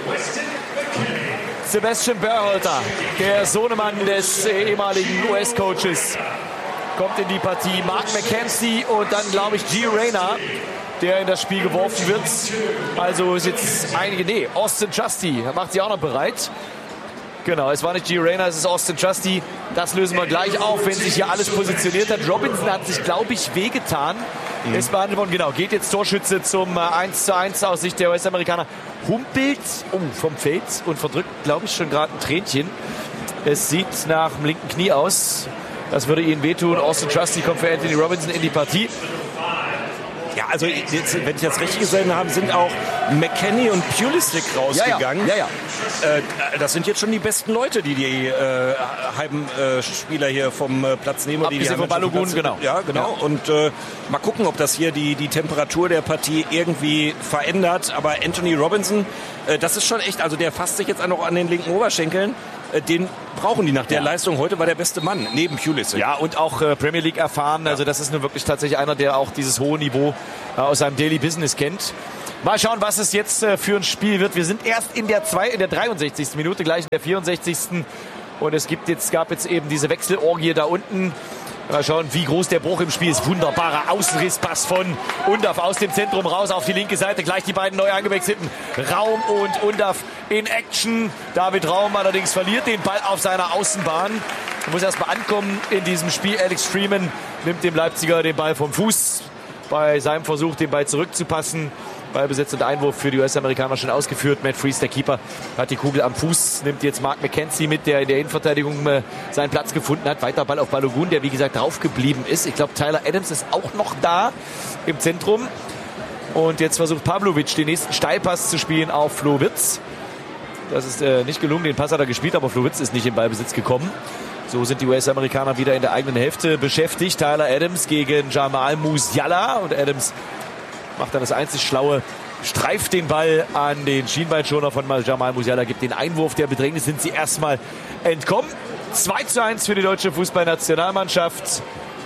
Sebastian Berhalter, der Sohnemann des ehemaligen U S-Coaches, kommt in die Partie. Mark McKenzie und dann, glaube ich, Gio Reyna, der in das Spiel geworfen wird. Also ist jetzt einige, nee, Austin Trusty macht sich auch noch bereit. Genau, es war nicht Gio Reyna, es ist Austin Trusty. Das lösen wir gleich auf, wenn sich hier alles positioniert hat. Robinson hat sich, glaube ich, wehgetan. Mhm. Ist behandelt worden, genau, geht jetzt Torschütze zum äh, eins zu eins aus Sicht der U S-Amerikaner. Humpelt oh, vom Feld und verdrückt, glaube ich, schon gerade ein Tränchen. Es sieht nach dem linken Knie aus. Das würde ihnen wehtun. Austin Trusty kommt für Anthony Robinson in die Partie. Ja, also jetzt, wenn ich das richtig gesehen habe, sind auch McKennie und Pulisic rausgegangen. Ja, ja, ja, ja. Äh, das sind jetzt schon die besten Leute, die die äh, halben äh, Spieler hier vom äh, Platz nehmen. Abgesehen von Balogun, genau. Ja, genau. Ja. Und äh, mal gucken, ob das hier die, die Temperatur der Partie irgendwie verändert. Aber Anthony Robinson, äh, das ist schon echt, also der fasst sich jetzt auch noch an den linken Oberschenkeln. Den brauchen die nach der ja. Leistung. Heute war der beste Mann, neben Pulisic. Ja, und auch äh, Premier League erfahren. Ja. Also das ist nun wirklich tatsächlich einer, der auch dieses hohe Niveau äh, aus seinem Daily Business kennt. Mal schauen, was es jetzt äh, für ein Spiel wird. Wir sind erst in der, zwei, in der dreiundsechzigsten Minute, gleich in der vierundsechzigsten Und es gibt jetzt, gab jetzt eben diese Wechselorgie da unten. Mal schauen, wie groß der Bruch im Spiel ist. Wunderbarer Außenrisspass von Undav aus dem Zentrum raus auf die linke Seite. Gleich die beiden neu angewechselten Raum und Undav in Action. David Raum allerdings verliert den Ball auf seiner Außenbahn. Er muss erstmal ankommen in diesem Spiel. Alex Freeman nimmt dem Leipziger den Ball vom Fuß bei seinem Versuch, den Ball zurückzupassen. Ballbesitz und Einwurf für die U S-Amerikaner schon ausgeführt. Matt Freese, der Keeper, hat die Kugel am Fuß, nimmt jetzt Mark McKenzie mit, der in der Innenverteidigung äh, seinen Platz gefunden hat. Weiter Ball auf Balogun, der wie gesagt drauf geblieben ist. Ich glaube, Tyler Adams ist auch noch da im Zentrum. Und jetzt versucht Pavlovic den nächsten Steilpass zu spielen auf Flo Wirtz. Das ist äh, nicht gelungen, den Pass hat er gespielt, aber Flo Wirtz ist nicht in Ballbesitz gekommen. So sind die U S-Amerikaner wieder in der eigenen Hälfte beschäftigt. Tyler Adams gegen Jamal Musiala und Adams macht dann das einzig Schlaue, streift den Ball an den Schienbeinschoner von Jamal Musiala, gibt den Einwurf. Der Bedrängnis sind sie erstmal entkommen. zwei zu eins für die deutsche Fußballnationalmannschaft.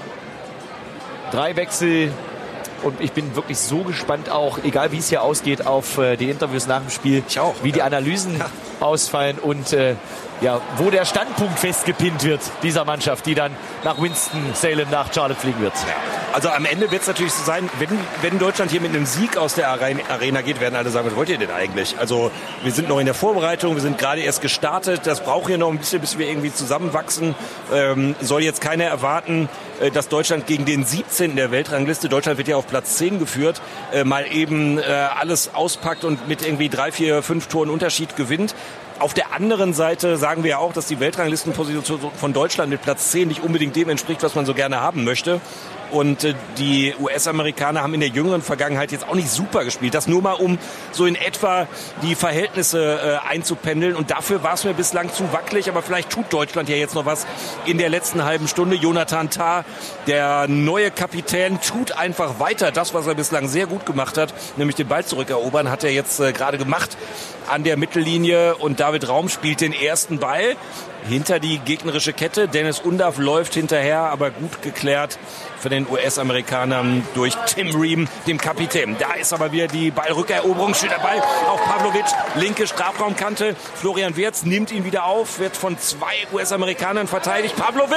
Drei Wechsel. Und ich bin wirklich so gespannt auch, egal wie es hier ausgeht, auf äh, die Interviews nach dem Spiel. Ich auch. Wie ja. die Analysen ja. ausfallen und äh, ja, wo der Standpunkt festgepinnt wird dieser Mannschaft, die dann nach Winston-Salem, nach Charlotte fliegen wird. Ja. Also am Ende wird es natürlich so sein, wenn, wenn Deutschland hier mit einem Sieg aus der Arena geht, werden alle sagen, was wollt ihr denn eigentlich? Also wir sind noch in der Vorbereitung, wir sind gerade erst gestartet, das braucht hier noch ein bisschen, bis wir irgendwie zusammenwachsen. Ähm, soll jetzt keiner erwarten, äh, dass Deutschland gegen den siebzehnten der Weltrangliste, Deutschland wird ja auf Platz zehn geführt, äh, mal eben äh, alles auspackt und mit irgendwie drei, vier, fünf Toren Unterschied gewinnt. Auf der anderen Seite sagen wir ja auch, dass die Weltranglistenposition von Deutschland mit Platz zehn nicht unbedingt dem entspricht, was man so gerne haben möchte. Und äh, die U S-Amerikaner haben in der jüngeren Vergangenheit jetzt auch nicht super gespielt. Das nur mal, um so in etwa die Verhältnisse äh, einzupendeln. Und dafür war es mir bislang zu wackelig. Aber vielleicht tut Deutschland ja jetzt noch was in der letzten halben Stunde. Jonathan Tah, der neue Kapitän, tut einfach weiter das, was er bislang sehr gut gemacht hat. Nämlich den Ball zurückerobern, hat er jetzt äh, gerade gemacht an der Mittellinie. Und David Raum spielt den ersten Ball hinter die gegnerische Kette. Dennis Undav läuft hinterher, aber gut geklärt für den U S-Amerikanern durch Tim Ream, dem Kapitän. Da ist aber wieder die Ballrückeroberung, steht der Ball auf Pavlovic, linke Strafraumkante. Florian Wirtz nimmt ihn wieder auf, wird von zwei U S-Amerikanern verteidigt. Pavlovic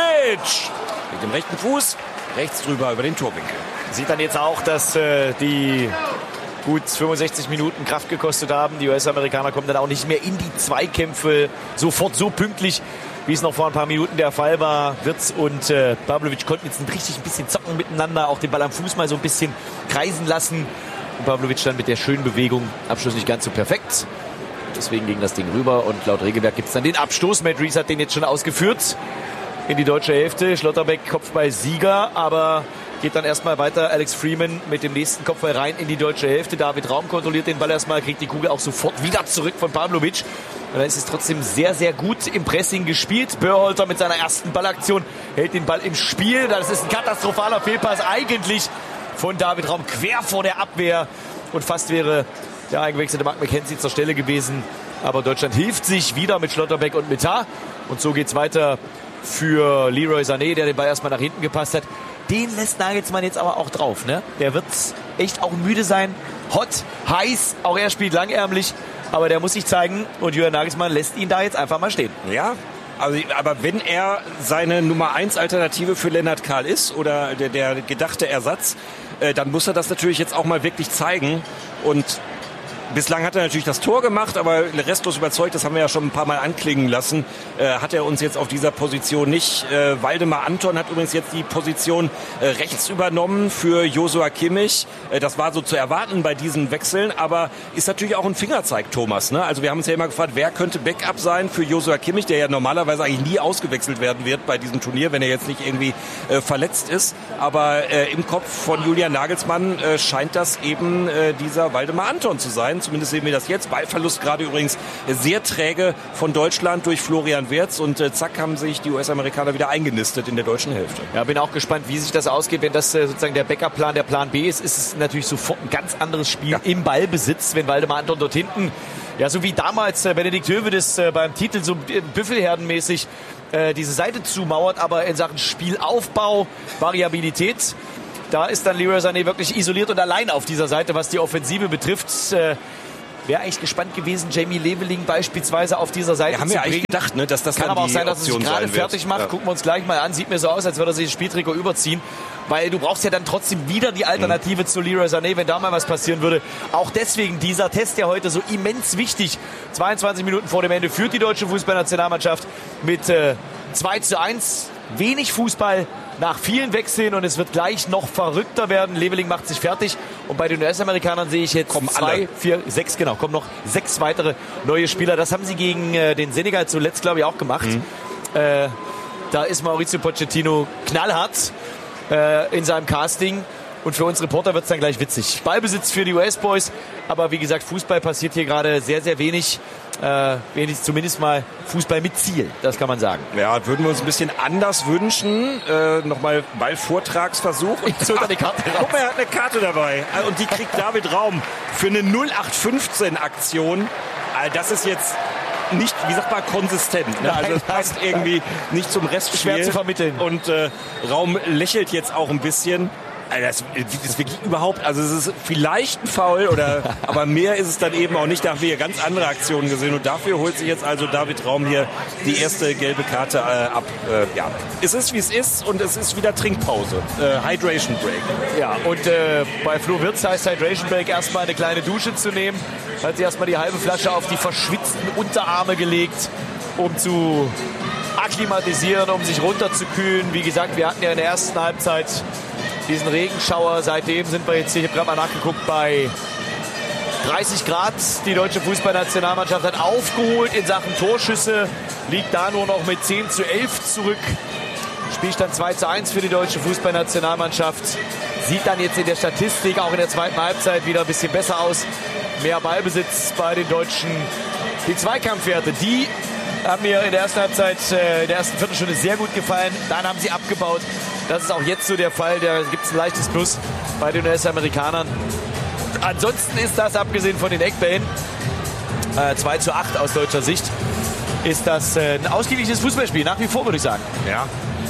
mit dem rechten Fuß, rechts drüber über den Torwinkel. Sieht dann jetzt auch, dass äh, die gut fünfundsechzig Minuten Kraft gekostet haben. Die U S-Amerikaner kommen dann auch nicht mehr in die Zweikämpfe sofort so pünktlich, wie es noch vor ein paar Minuten der Fall war. Wirtz und äh, Pavlovic konnten jetzt richtig ein bisschen zocken miteinander, auch den Ball am Fuß mal so ein bisschen kreisen lassen. Und Pavlovic dann mit der schönen Bewegung, Abschluss nicht ganz so perfekt. Deswegen ging das Ding rüber und laut Regelwerk gibt es dann den Abstoß. Matt Reese hat den jetzt schon ausgeführt in die deutsche Hälfte. Schlotterbeck Kopfball Sieger, aber geht dann erstmal weiter. Alex Freeman mit dem nächsten Kopfball rein in die deutsche Hälfte. David Raum kontrolliert den Ball erstmal, kriegt die Kugel auch sofort wieder zurück von Pavlovic. Und dann ist es trotzdem sehr, sehr gut im Pressing gespielt. Börholter mit seiner ersten Ballaktion hält den Ball im Spiel. Das ist ein katastrophaler Fehlpass eigentlich von David Raum quer vor der Abwehr. Und fast wäre der eingewechselte Mark McKenzie zur Stelle gewesen. Aber Deutschland hilft sich wieder mit Schlotterbeck und mit Tah. Und so geht's weiter für Leroy Sané, der den Ball erstmal nach hinten gepasst hat. Den lässt Nagelsmann jetzt aber auch drauf, ne? Der wird echt auch müde sein. Hot, heiß, auch er spielt langärmlich. Aber der muss sich zeigen und Julian Nagelsmann lässt ihn da jetzt einfach mal stehen. Ja, also, aber wenn er seine Nummer eins Alternative für Lennart Kahl ist oder der, der gedachte Ersatz, äh, dann muss er das natürlich jetzt auch mal wirklich zeigen. Und bislang hat er natürlich das Tor gemacht, aber restlos überzeugt, das haben wir ja schon ein paar Mal anklingen lassen, äh, hat er uns jetzt auf dieser Position nicht. Äh, Waldemar Anton hat übrigens jetzt die Position äh, rechts übernommen für Joshua Kimmich. Äh, das war so zu erwarten bei diesen Wechseln, aber ist natürlich auch ein Fingerzeig, Thomas. Ne? Also wir haben uns ja immer gefragt, wer könnte Backup sein für Joshua Kimmich, der ja normalerweise eigentlich nie ausgewechselt werden wird bei diesem Turnier, wenn er jetzt nicht irgendwie äh, verletzt ist. Aber äh, im Kopf von Julian Nagelsmann äh, scheint das eben äh, dieser Waldemar Anton zu sein. sein. Zumindest sehen wir das jetzt. Ballverlust gerade übrigens sehr träge von Deutschland durch Florian Wirtz. Und äh, zack haben sich die U S-Amerikaner wieder eingenistet in der deutschen Hälfte. Ja, bin auch gespannt, wie sich das ausgeht. Wenn das äh, sozusagen der Backup-Plan, der Plan B ist, ist es natürlich sofort ein ganz anderes Spiel ja. im Ballbesitz, wenn Waldemar Anton dort hinten, ja, so wie damals äh, Benedikt Höwedes äh, beim Titel so äh, Büffelherdenmäßig äh, diese Seite zumauert, aber in Sachen Spielaufbau, Variabilität, da ist dann Leroy Sané wirklich isoliert und allein auf dieser Seite, was die Offensive betrifft. Äh, Wäre eigentlich gespannt gewesen, Jamie Leveling beispielsweise auf dieser Seite ja, haben zu wir bringen. eigentlich gedacht, ne, dass das kann dann aber auch die sein, dass er sich gerade fertig macht. Ja. Gucken wir uns gleich mal an. Sieht mir so aus, als würde er sich das Spieltrikot überziehen. Weil du brauchst ja dann trotzdem wieder die Alternative mhm. zu Leroy Sané, wenn da mal was passieren würde. Auch deswegen dieser Test ja heute so immens wichtig. zweiundzwanzig Minuten vor dem Ende führt die deutsche Fußballnationalmannschaft mit äh, zwei zu eins. Wenig Fußball nach vielen Wechseln und es wird gleich noch verrückter werden. Leveling macht sich fertig und bei den U S-Amerikanern sehe ich jetzt kommen zwei, alle. vier, sechs, genau, kommen noch sechs weitere neue Spieler. Das haben sie gegen äh, den Senegal zuletzt, glaube ich, auch gemacht. Mhm. Äh, da ist Mauricio Pochettino knallhart äh, in seinem Casting. Und für uns Reporter wird es dann gleich witzig. Ballbesitz für die U S-Boys. Aber wie gesagt, Fußball passiert hier gerade sehr, sehr wenig. Äh, wenig, zumindest mal Fußball mit Ziel. Das kann man sagen. Ja, würden wir uns ein bisschen anders wünschen. Äh, Nochmal Ballvortragsversuch. Und so eine Karte raus. Guck mal, er hat eine Karte dabei. Und die kriegt David Raum für eine null acht fünfzehn Aktion. Das ist jetzt nicht, wie sagt man, konsistent. Ne? Also es passt irgendwie nicht zum Restspiel. Schwer zu vermitteln. Und äh, Raum lächelt jetzt auch ein bisschen. Also das, das ist wirklich überhaupt, also es ist vielleicht ein Foul, oder, aber mehr ist es dann eben auch nicht. Da haben wir hier ganz andere Aktionen gesehen und dafür holt sich jetzt also David Raum hier die erste gelbe Karte äh, ab. Äh, ja, es ist wie es ist und es ist wieder Trinkpause, äh, Hydration Break. Ja, und äh, bei Flo Wirtz heißt Hydration Break erstmal eine kleine Dusche zu nehmen. Hat sie erstmal die halbe Flasche auf die verschwitzten Unterarme gelegt, um zu akklimatisieren, um sich runterzukühlen. Wie gesagt, wir hatten ja in der ersten Halbzeit diesen Regenschauer. Seitdem sind wir jetzt hier, ich habe gerade mal nachgeguckt, bei dreißig Grad. Die deutsche Fußballnationalmannschaft hat aufgeholt in Sachen Torschüsse, liegt da nur noch mit zehn zu elf zurück. Spielstand zwei zu eins für die deutsche Fußballnationalmannschaft. Sieht dann jetzt in der Statistik auch in der zweiten Halbzeit wieder ein bisschen besser aus. Mehr Ballbesitz bei den Deutschen. Die Zweikampfwerte, die haben mir in der ersten Halbzeit, äh, in der ersten Viertelstunde sehr gut gefallen. Dann haben sie abgebaut. Das ist auch jetzt so der Fall. Da gibt es ein leichtes Plus bei den U S-Amerikanern. Ansonsten ist das, abgesehen von den Eckbällen, äh, zwei zu acht aus deutscher Sicht, ist das äh, ein ausgeglichenes Fußballspiel. Nach wie vor, würde ich sagen. Ja.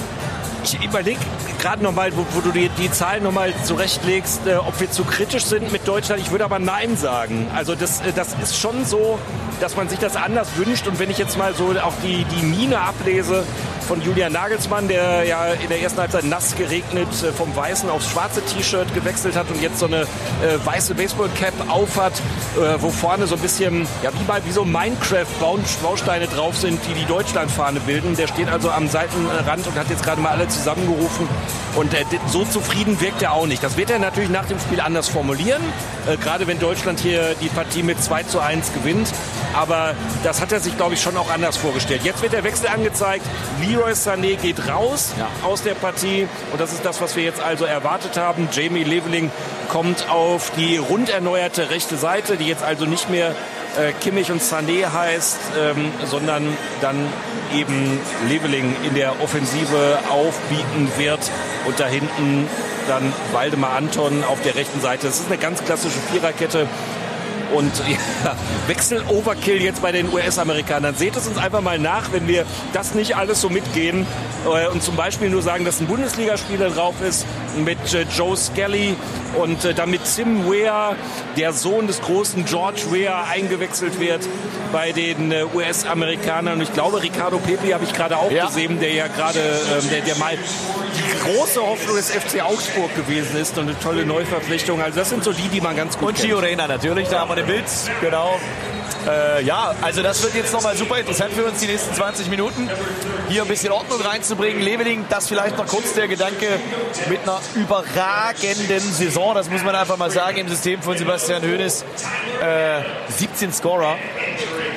Ich überlege gerade nochmal, wo, wo du die, die Zahlen nochmal zurechtlegst, äh, ob wir zu kritisch sind mit Deutschland. Ich würde aber Nein sagen. Also das, äh, das ist schon so, dass man sich das anders wünscht. Und wenn ich jetzt mal so auch die, die Mine ablese von Julian Nagelsmann, der ja in der ersten Halbzeit nass geregnet äh, vom weißen aufs schwarze T-Shirt gewechselt hat und jetzt so eine äh, weiße Baseball-Cap aufhat, äh, wo vorne so ein bisschen, ja wie bei wie so Minecraft-Bausteine drauf sind, die die Deutschlandfahne bilden. Der steht also am Seitenrand und hat jetzt gerade mal alle zusammengerufen. Und äh, so zufrieden wirkt er auch nicht. Das wird er natürlich nach dem Spiel anders formulieren, äh, gerade wenn Deutschland hier die Partie mit zwei zu eins gewinnt. Aber das hat er sich, glaube ich, schon auch anders vorgestellt. Jetzt wird der Wechsel angezeigt. Leroy Sané geht raus ja. aus der Partie. Und das ist das, was wir jetzt also erwartet haben. Jamie Leveling kommt auf die rund erneuerte rechte Seite, die jetzt also nicht mehr äh, Kimmich und Sané heißt, ähm, sondern dann eben Leveling in der Offensive aufbieten wird. Und da hinten dann Waldemar Anton auf der rechten Seite. Das ist eine ganz klassische Viererkette. Und ja, Wechsel-Overkill jetzt bei den U S-Amerikanern. Seht es uns einfach mal nach, wenn wir das nicht alles so mitgehen äh, und zum Beispiel nur sagen, dass ein Bundesligaspieler drauf ist mit äh, Joe Skelly und äh, damit Tim Weah, der Sohn des großen George Weah, eingewechselt wird bei den äh, U S-Amerikanern. Und ich glaube, Ricardo Pepi habe ich gerade auch ja. gesehen, der ja gerade, äh, der, der mal die große Hoffnung des F C Augsburg gewesen ist und eine tolle Neuverpflichtung. Also das sind so die, die man ganz gut und kennt. Und Gio Reyna natürlich, da haben wir den Bild, genau. Äh, ja, also das wird jetzt nochmal super interessant für uns, die nächsten zwanzig Minuten, hier ein bisschen Ordnung reinzubringen. Leveling, das vielleicht noch kurz der Gedanke, mit einer überragenden Saison, das muss man einfach mal sagen, im System von Sebastian Hoeneß, äh, siebzehn Scorer.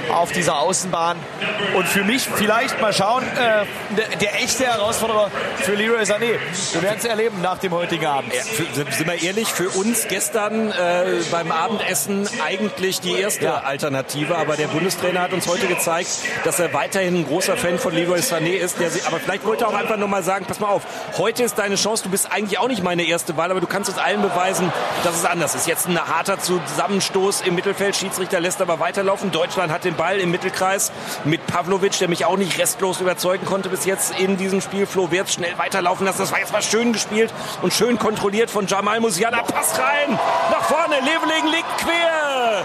auf dieser Außenbahn. Und für mich vielleicht mal schauen, äh, der, der echte Herausforderer für Leroy Sané. Wir werden es erleben nach dem heutigen Abend. Ja, für, sind wir ehrlich, für uns gestern äh, beim Abendessen eigentlich die erste ja. Alternative. Aber der Bundestrainer hat uns heute gezeigt, dass er weiterhin ein großer Fan von Leroy Sané ist. Der, aber vielleicht wollte er auch einfach nur mal sagen, pass mal auf, heute ist deine Chance, du bist eigentlich auch nicht meine erste Wahl, aber du kannst uns allen beweisen, dass es anders ist. Jetzt ein harter Zusammenstoß im Mittelfeld, Schiedsrichter lässt aber weiterlaufen. Deutschland hat den Ball im Mittelkreis mit Pavlovic, der mich auch nicht restlos überzeugen konnte bis jetzt in diesem Spiel. Flo Wirtz schnell weiterlaufen lassen. Das war jetzt mal schön gespielt und schön kontrolliert von Jamal Musiala. Pass rein, nach vorne, Leveling liegt quer.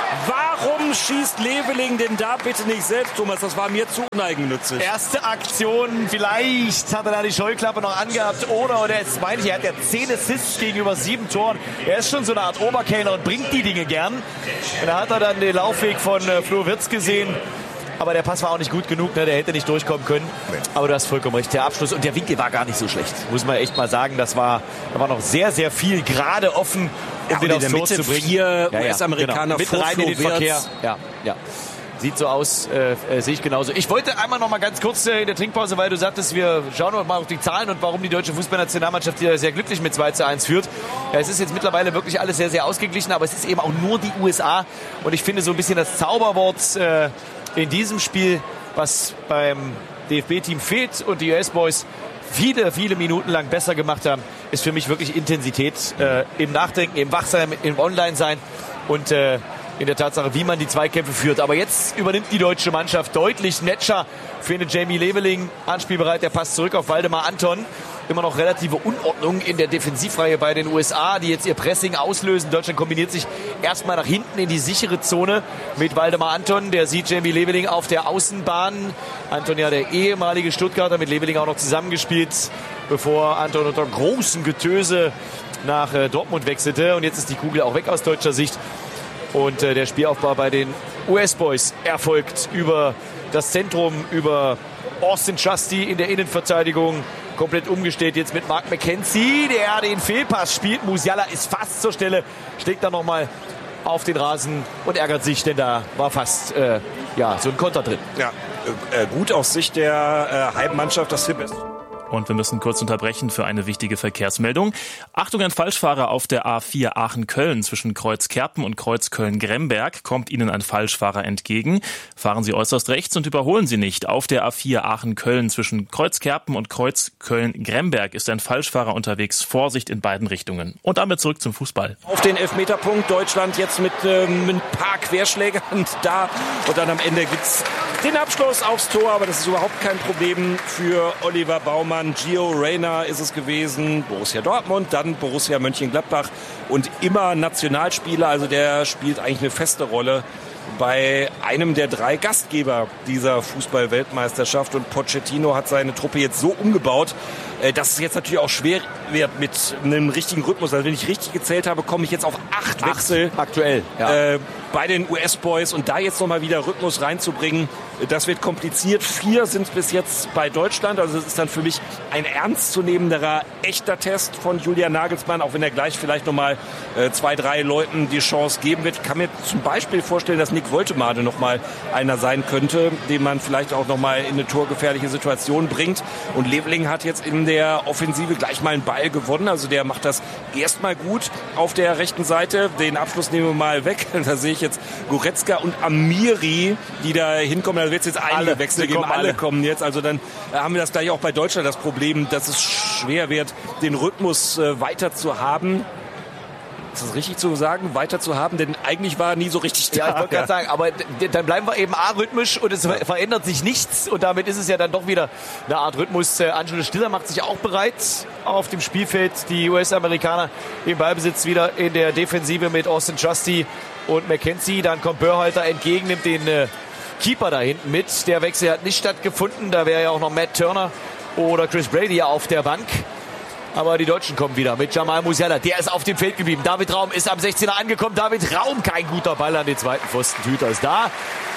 Warum schießt Leveling denn da bitte nicht selbst, Thomas? Das war mir zu uneigennützig. Erste Aktion, vielleicht hat er da die Scheuklappe noch angehabt. Oder, oder jetzt meine ich, er hat ja zehn Assists gegenüber sieben Toren. Er ist schon so eine Art Oberkellner und bringt die Dinge gern. Und da hat er dann den Laufweg von äh, Flo Wirtz gesehen. Aber der Pass war auch nicht gut genug, ne? Der hätte nicht durchkommen können. Aber du hast vollkommen recht, der Abschluss und der Winkel war gar nicht so schlecht. Muss man echt mal sagen, das war, da war noch sehr, sehr viel gerade offen, um ja, den aufs Tor zu bringen. Vier ja, ja, U S-Amerikaner genau. Mit rein in den Verkehr. Ja, ja. Sieht so aus, äh, äh, sehe ich genauso. Ich wollte einmal noch mal ganz kurz äh, in der Trinkpause, weil du sagtest, wir schauen noch mal auf die Zahlen und warum die deutsche Fußballnationalmannschaft hier sehr glücklich mit zwei zu eins führt. Ja, es ist jetzt mittlerweile wirklich alles sehr, sehr ausgeglichen, aber es ist eben auch nur die U S A. Und ich finde so ein bisschen das Zauberwort äh, in diesem Spiel, was beim D F B-Team fehlt und die U S-Boys viele, viele Minuten lang besser gemacht haben, ist für mich wirklich Intensität äh, im Nachdenken, im Wachsein, im Online-Sein und äh, in der Tatsache, wie man die Zweikämpfe führt. Aber jetzt übernimmt die deutsche Mannschaft deutlich. Netscher für eine Jamie Leveling, anspielbereit, der passt zurück auf Waldemar Anton. Immer noch relative Unordnung in der Defensivreihe bei den U S A, die jetzt ihr Pressing auslösen. Deutschland kombiniert sich erstmal nach hinten in die sichere Zone mit Waldemar Anton. Der sieht Jamie Leveling auf der Außenbahn. Anton ja der ehemalige Stuttgarter, mit Leveling auch noch zusammengespielt, bevor Anton unter großem Getöse nach äh, Dortmund wechselte. Und jetzt ist die Kugel auch weg aus deutscher Sicht. Und äh, der Spielaufbau bei den U S-Boys erfolgt über das Zentrum, über Austin Trusty in der Innenverteidigung. Komplett umgestellt jetzt mit Mark McKenzie, der den Fehlpass spielt. Musiala ist fast zur Stelle, schlägt dann nochmal auf den Rasen und ärgert sich, denn da war fast äh, ja, so ein Konter drin. Ja, äh, gut aus Sicht der äh, Heimmannschaft, das Tipp ist. Und wir müssen kurz unterbrechen für eine wichtige Verkehrsmeldung. Achtung, ein Falschfahrer auf der A vier Aachen-Köln zwischen Kreuz-Kerpen und Kreuz-Köln-Gremberg. Kommt Ihnen ein Falschfahrer entgegen? Fahren Sie äußerst rechts und überholen Sie nicht. Auf der A vier Aachen-Köln zwischen Kreuz-Kerpen und Kreuz-Köln-Gremberg ist ein Falschfahrer unterwegs. Vorsicht in beiden Richtungen. Und damit zurück zum Fußball. Auf den Elfmeterpunkt Deutschland jetzt mit, ähm, mit ein paar Querschlägern da. Und dann am Ende gibt's den Abschluss aufs Tor. Aber das ist überhaupt kein Problem für Oliver Baumann. Gio Reyna ist es gewesen, Borussia Dortmund, dann Borussia Mönchengladbach und immer Nationalspieler, also der spielt eigentlich eine feste Rolle bei einem der drei Gastgeber dieser Fußball-Weltmeisterschaft und Pochettino hat seine Truppe jetzt so umgebaut, dass es jetzt natürlich auch schwer wird mit einem richtigen Rhythmus. Also wenn ich richtig gezählt habe, komme ich jetzt auf acht, acht Wechsel aktuell ja. äh, bei den U S-Boys und da jetzt nochmal wieder Rhythmus reinzubringen, das wird kompliziert. Vier sind es bis jetzt bei Deutschland, also das ist dann für mich ein ernstzunehmenderer, echter Test von Julian Nagelsmann, auch wenn er gleich vielleicht nochmal äh, zwei, drei Leuten die Chance geben wird. Ich kann mir zum Beispiel vorstellen, dass Nick Woltemade nochmal einer sein könnte, den man vielleicht auch nochmal in eine torgefährliche Situation bringt. Und Leveling hat jetzt in der Offensive gleich mal einen Ball gewonnen, also der macht das erstmal gut auf der rechten Seite. Den Abschluss nehmen wir mal weg, da sehe ich jetzt Goretzka und Amiri, die da hinkommen. Da wird es jetzt einige alle, Wechsel geben, alle. alle kommen jetzt. Also dann haben wir das gleich auch bei Deutschland das Problem, dass es schwer wird, den Rhythmus äh, weiter zu haben. Ist das richtig zu sagen, weiter zu haben? Denn eigentlich war er nie so richtig da. Ja, ich wollte gerade sagen, aber dann bleiben wir eben arrhythmisch und es ja. verändert sich nichts. Und damit ist es ja dann doch wieder eine Art Rhythmus. Äh, Angelo Stiller macht sich auch bereit auf dem Spielfeld. Die U S-Amerikaner im Ballbesitz wieder in der Defensive mit Austin Trusty und McKenzie. Dann kommt Börhalter entgegen, nimmt den äh, Keeper da hinten mit. Der Wechsel hat nicht stattgefunden. Da wäre ja auch noch Matt Turner oder Chris Brady auf der Bank. Aber die Deutschen kommen wieder mit Jamal Musiala. Der ist auf dem Feld geblieben. David Raum ist am sechzehner angekommen. David Raum, kein guter Ball an den zweiten Pfosten. Hüter ist da.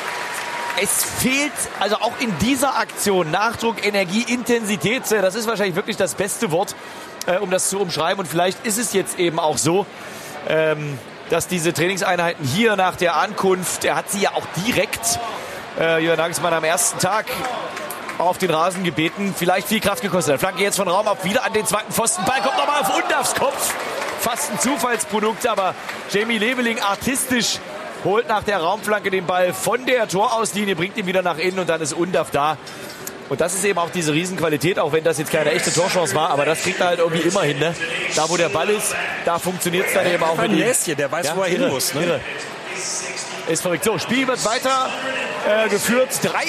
Es fehlt also auch in dieser Aktion Nachdruck, Energie, Intensität. Das ist wahrscheinlich wirklich das beste Wort, um das zu umschreiben. Und vielleicht ist es jetzt eben auch so, dass diese Trainingseinheiten hier nach der Ankunft, er hat sie ja auch direkt, äh, Julian Nagelsmann am ersten Tag auf den Rasen gebeten, vielleicht viel Kraft gekostet hat. Flanke jetzt von Raum ab, wieder an den zweiten Pfosten. Ball kommt nochmal auf Undafs Kopf. Fast ein Zufallsprodukt, aber Jamie Leveling artistisch holt nach der Raumflanke den Ball von der Torauslinie, bringt ihn wieder nach innen und dann ist Undaf da. Und das ist eben auch diese Riesenqualität, auch wenn das jetzt keine echte Torchance war, aber das kriegt er halt irgendwie immer hin. Ne? Da, wo der Ball ist, da funktioniert es dann eben auch. Ein Näschen, der weiß, ja, wo er hin muss. Ne? Ist verrückt. So, Spiel wird weiter äh, geführt.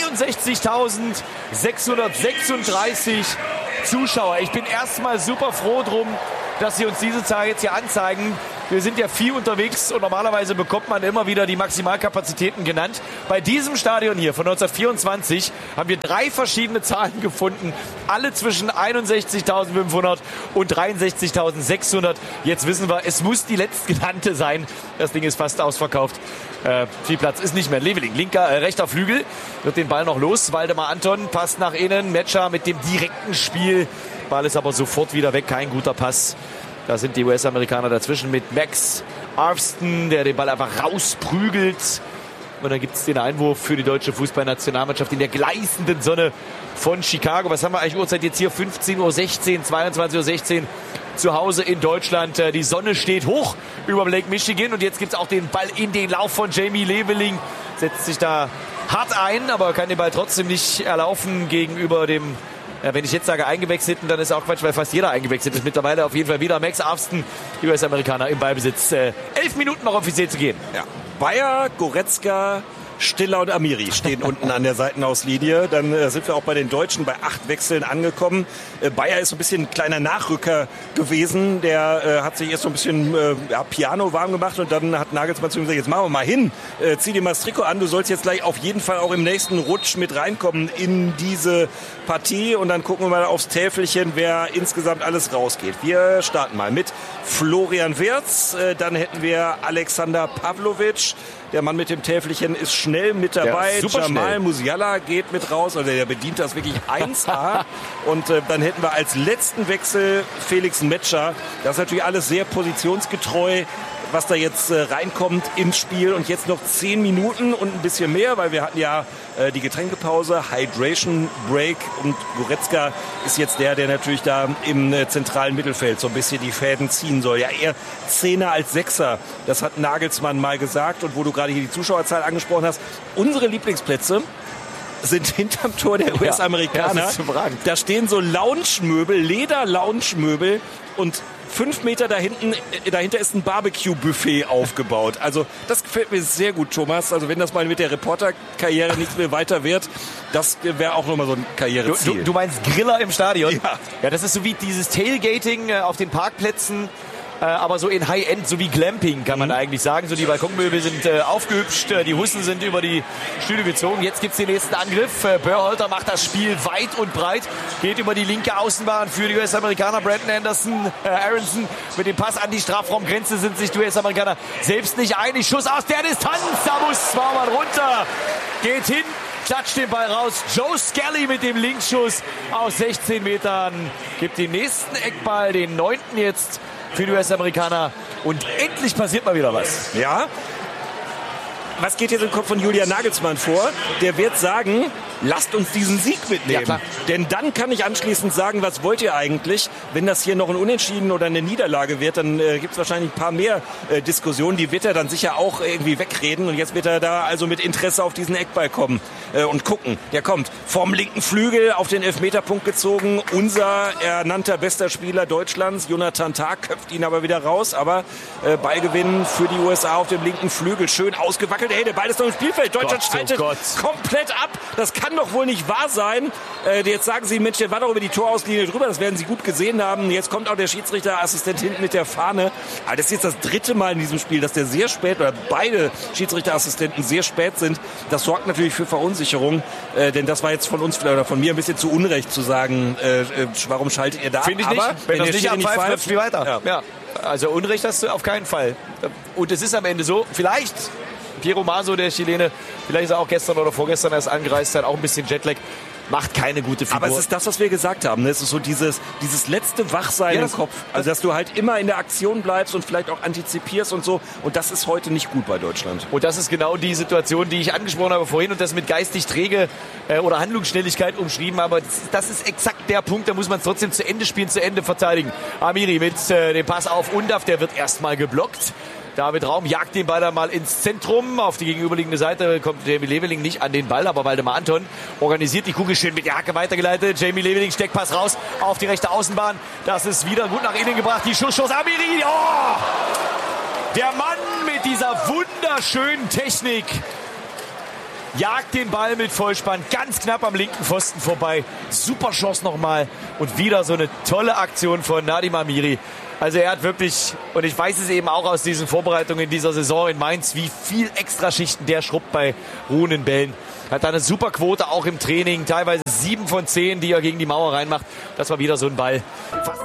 dreiundsechzigtausendsechshundertsechsunddreißig Zuschauer. Ich bin erstmal super froh drum, dass sie uns diese Zahl jetzt hier anzeigen. Wir sind ja viel unterwegs und normalerweise bekommt man immer wieder die Maximalkapazitäten genannt. Bei diesem Stadion hier von neunzehnhundertvierundzwanzig haben wir drei verschiedene Zahlen gefunden. Alle zwischen einundsechzigtausendfünfhundert und dreiundsechzigtausendsechshundert. Jetzt wissen wir, es muss die letztgenannte sein. Das Ding ist fast ausverkauft. Äh, viel Platz ist nicht mehr. Leveling, linker, äh, rechter Flügel, wird den Ball noch los. Waldemar Anton passt nach innen. Metscher mit dem direkten Spiel. Ball ist aber sofort wieder weg. Kein guter Pass. Da sind die U S-Amerikaner dazwischen mit Max Arvston, der den Ball einfach rausprügelt. Und dann gibt es den Einwurf für die deutsche Fußballnationalmannschaft in der gleißenden Sonne von Chicago. Was haben wir eigentlich Uhrzeit jetzt hier? fünfzehn Uhr sechzehn, zweiundzwanzig Uhr sechzehn zu Hause in Deutschland. Die Sonne steht hoch über Lake Michigan. Und jetzt gibt es auch den Ball in den Lauf von Jamie Leveling. Setzt sich da hart ein, aber kann den Ball trotzdem nicht erlaufen gegenüber dem... Ja, wenn ich jetzt sage eingewechselten, dann ist auch Quatsch, weil fast jeder eingewechselt ist. Mittlerweile auf jeden Fall wieder Max Arvston, die U S-Amerikaner im Ballbesitz. Äh, elf Minuten noch offiziell zu gehen. Ja. Bayer, Goretzka, Stiller und Amiri stehen unten an der Seitenauslinie. Dann äh, sind wir auch bei den Deutschen bei acht Wechseln angekommen. Äh, Bayer ist so ein bisschen ein kleiner Nachrücker gewesen. Der äh, hat sich erst so ein bisschen äh, ja, Piano warm gemacht und dann hat Nagelsmann zu ihm gesagt, jetzt machen wir mal hin, äh, zieh dir mal das Trikot an. Du sollst jetzt gleich auf jeden Fall auch im nächsten Rutsch mit reinkommen in diese Partie. Und dann gucken wir mal aufs Täfelchen, wer insgesamt alles rausgeht. Wir starten mal mit Florian Wirtz. Äh, dann hätten wir Alexander Pavlovic. Der Mann mit dem Täfelchen ist schnell mit dabei. Ja, Jamal schnell. Musiala geht mit raus. Also der bedient das wirklich eins A. Und äh, dann hätten wir als letzten Wechsel Felix Metscher. Das ist natürlich alles sehr positionsgetreu, was da jetzt äh, reinkommt ins Spiel. Und jetzt noch zehn Minuten und ein bisschen mehr, weil wir hatten ja äh, die Getränkepause, Hydration Break. Und Goretzka ist jetzt der, der natürlich da im äh, zentralen Mittelfeld so ein bisschen die Fäden ziehen soll. Ja, eher Zehner als Sechser. Das hat Nagelsmann mal gesagt. Und wo du gerade hier die Zuschauerzahl angesprochen hast, unsere Lieblingsplätze sind hinterm Tor der U S-Amerikaner. Ja, da stehen so Lounge-Möbel, Leder-Lounge-Möbel und fünf Meter da hinten, dahinter ist ein Barbecue-Buffet aufgebaut. Also das gefällt mir sehr gut, Thomas. Also wenn das mal mit der Reporterkarriere nicht mehr weiter wird, das wäre auch nochmal so ein Karriereziel. Du, du, du meinst Griller im Stadion? Ja. Ja, das ist so wie dieses Tailgating äh, auf den Parkplätzen. Äh, aber so in High-End, so wie Glamping, kann man mhm. eigentlich sagen. So die Balkonmöbel sind äh, aufgehübscht, äh, die Hussen sind über die Stühle gezogen. Jetzt gibt's den nächsten Angriff. Äh, Berhalter macht das Spiel weit und breit, geht über die linke Außenbahn für die U S-Amerikaner. Brandon Anderson, äh, Aronson mit dem Pass an die Strafraumgrenze sind sich die U S-Amerikaner selbst nicht einig. Schuss aus der Distanz, da muss Baumann runter, geht hin, klatscht den Ball raus. Joe Skelly mit dem Linksschuss aus sechzehn Metern gibt den nächsten Eckball, den neunten jetzt für die U S-Amerikaner. Und endlich passiert mal wieder was. Ja. Was geht jetzt im Kopf von Julian Nagelsmann vor? Der wird sagen, lasst uns diesen Sieg mitnehmen. Ja, denn dann kann ich anschließend sagen, was wollt ihr eigentlich? Wenn das hier noch ein Unentschieden oder eine Niederlage wird, dann äh, gibt es wahrscheinlich ein paar mehr äh, Diskussionen. Die wird er dann sicher auch irgendwie wegreden. Und jetzt wird er da also mit Interesse auf diesen Eckball kommen äh, und gucken. Der kommt vom linken Flügel auf den Elfmeterpunkt gezogen. Unser ernannter bester Spieler Deutschlands, Jonathan Tah, köpft ihn aber wieder raus. Aber äh, Ballgewinn für die U S A auf dem linken Flügel. Schön ausgewackelt. Hey, der Ball ist noch im Spielfeld. Deutschland Gott, streitet oh komplett ab. Das kann doch wohl nicht wahr sein. Äh, jetzt sagen sie, Mensch, der war doch über die Torauslinie drüber. Das werden sie gut gesehen haben. Jetzt kommt auch der Schiedsrichterassistent hinten mit der Fahne. Aber das ist jetzt das dritte Mal in diesem Spiel, dass der sehr spät, oder beide Schiedsrichterassistenten sehr spät sind. Das sorgt natürlich für Verunsicherung. Äh, denn das war jetzt von uns oder von mir ein bisschen zu Unrecht zu sagen, äh, äh, warum schaltet ihr da? Finde ich Aber nicht. Wenn, wenn das nicht abpfeift, läuft Spiel weiter. Ja. Ja. Also Unrecht hast du auf keinen Fall. Und es ist am Ende so, vielleicht Piero Maso, der Chilene, vielleicht ist er auch gestern oder vorgestern erst angereist, hat auch ein bisschen Jetlag. macht keine gute Figur. Aber es ist das, was wir gesagt haben. Es ist so dieses, dieses letzte Wachsein ja, im Kopf. Also, dass du halt immer in der Aktion bleibst und vielleicht auch antizipierst und so. Und das ist heute nicht gut bei Deutschland. Und das ist genau die Situation, die ich angesprochen habe vorhin und das mit geistig träge äh, oder Handlungsschnelligkeit umschrieben. Aber das, das ist exakt der Punkt, da muss man es trotzdem zu Ende spielen, zu Ende verteidigen. Amiri mit äh, dem Pass auf Undav, der wird erstmal geblockt. David Raum jagt den Ball dann mal ins Zentrum. Auf die gegenüberliegende Seite kommt Jamie Leveling nicht an den Ball, aber Waldemar Anton organisiert die Kugel schön mit der Hacke weitergeleitet. Jamie Leveling, Steckpass raus auf die rechte Außenbahn. Das ist wieder gut nach innen gebracht. Die Schussschuss Amiri. Oh! Der Mann mit dieser wunderschönen Technik jagt den Ball mit Vollspann ganz knapp am linken Pfosten vorbei. Super Chance nochmal und wieder so eine tolle Aktion von Nadim Amiri. Also er hat wirklich, und ich weiß es eben auch aus diesen Vorbereitungen in dieser Saison in Mainz, wie viel Extraschichten der schrubbt bei ruhenden Bällen. Hat da eine super Quote auch im Training, teilweise sieben von zehn, die er gegen die Mauer reinmacht. Das war wieder so ein Ball. Fast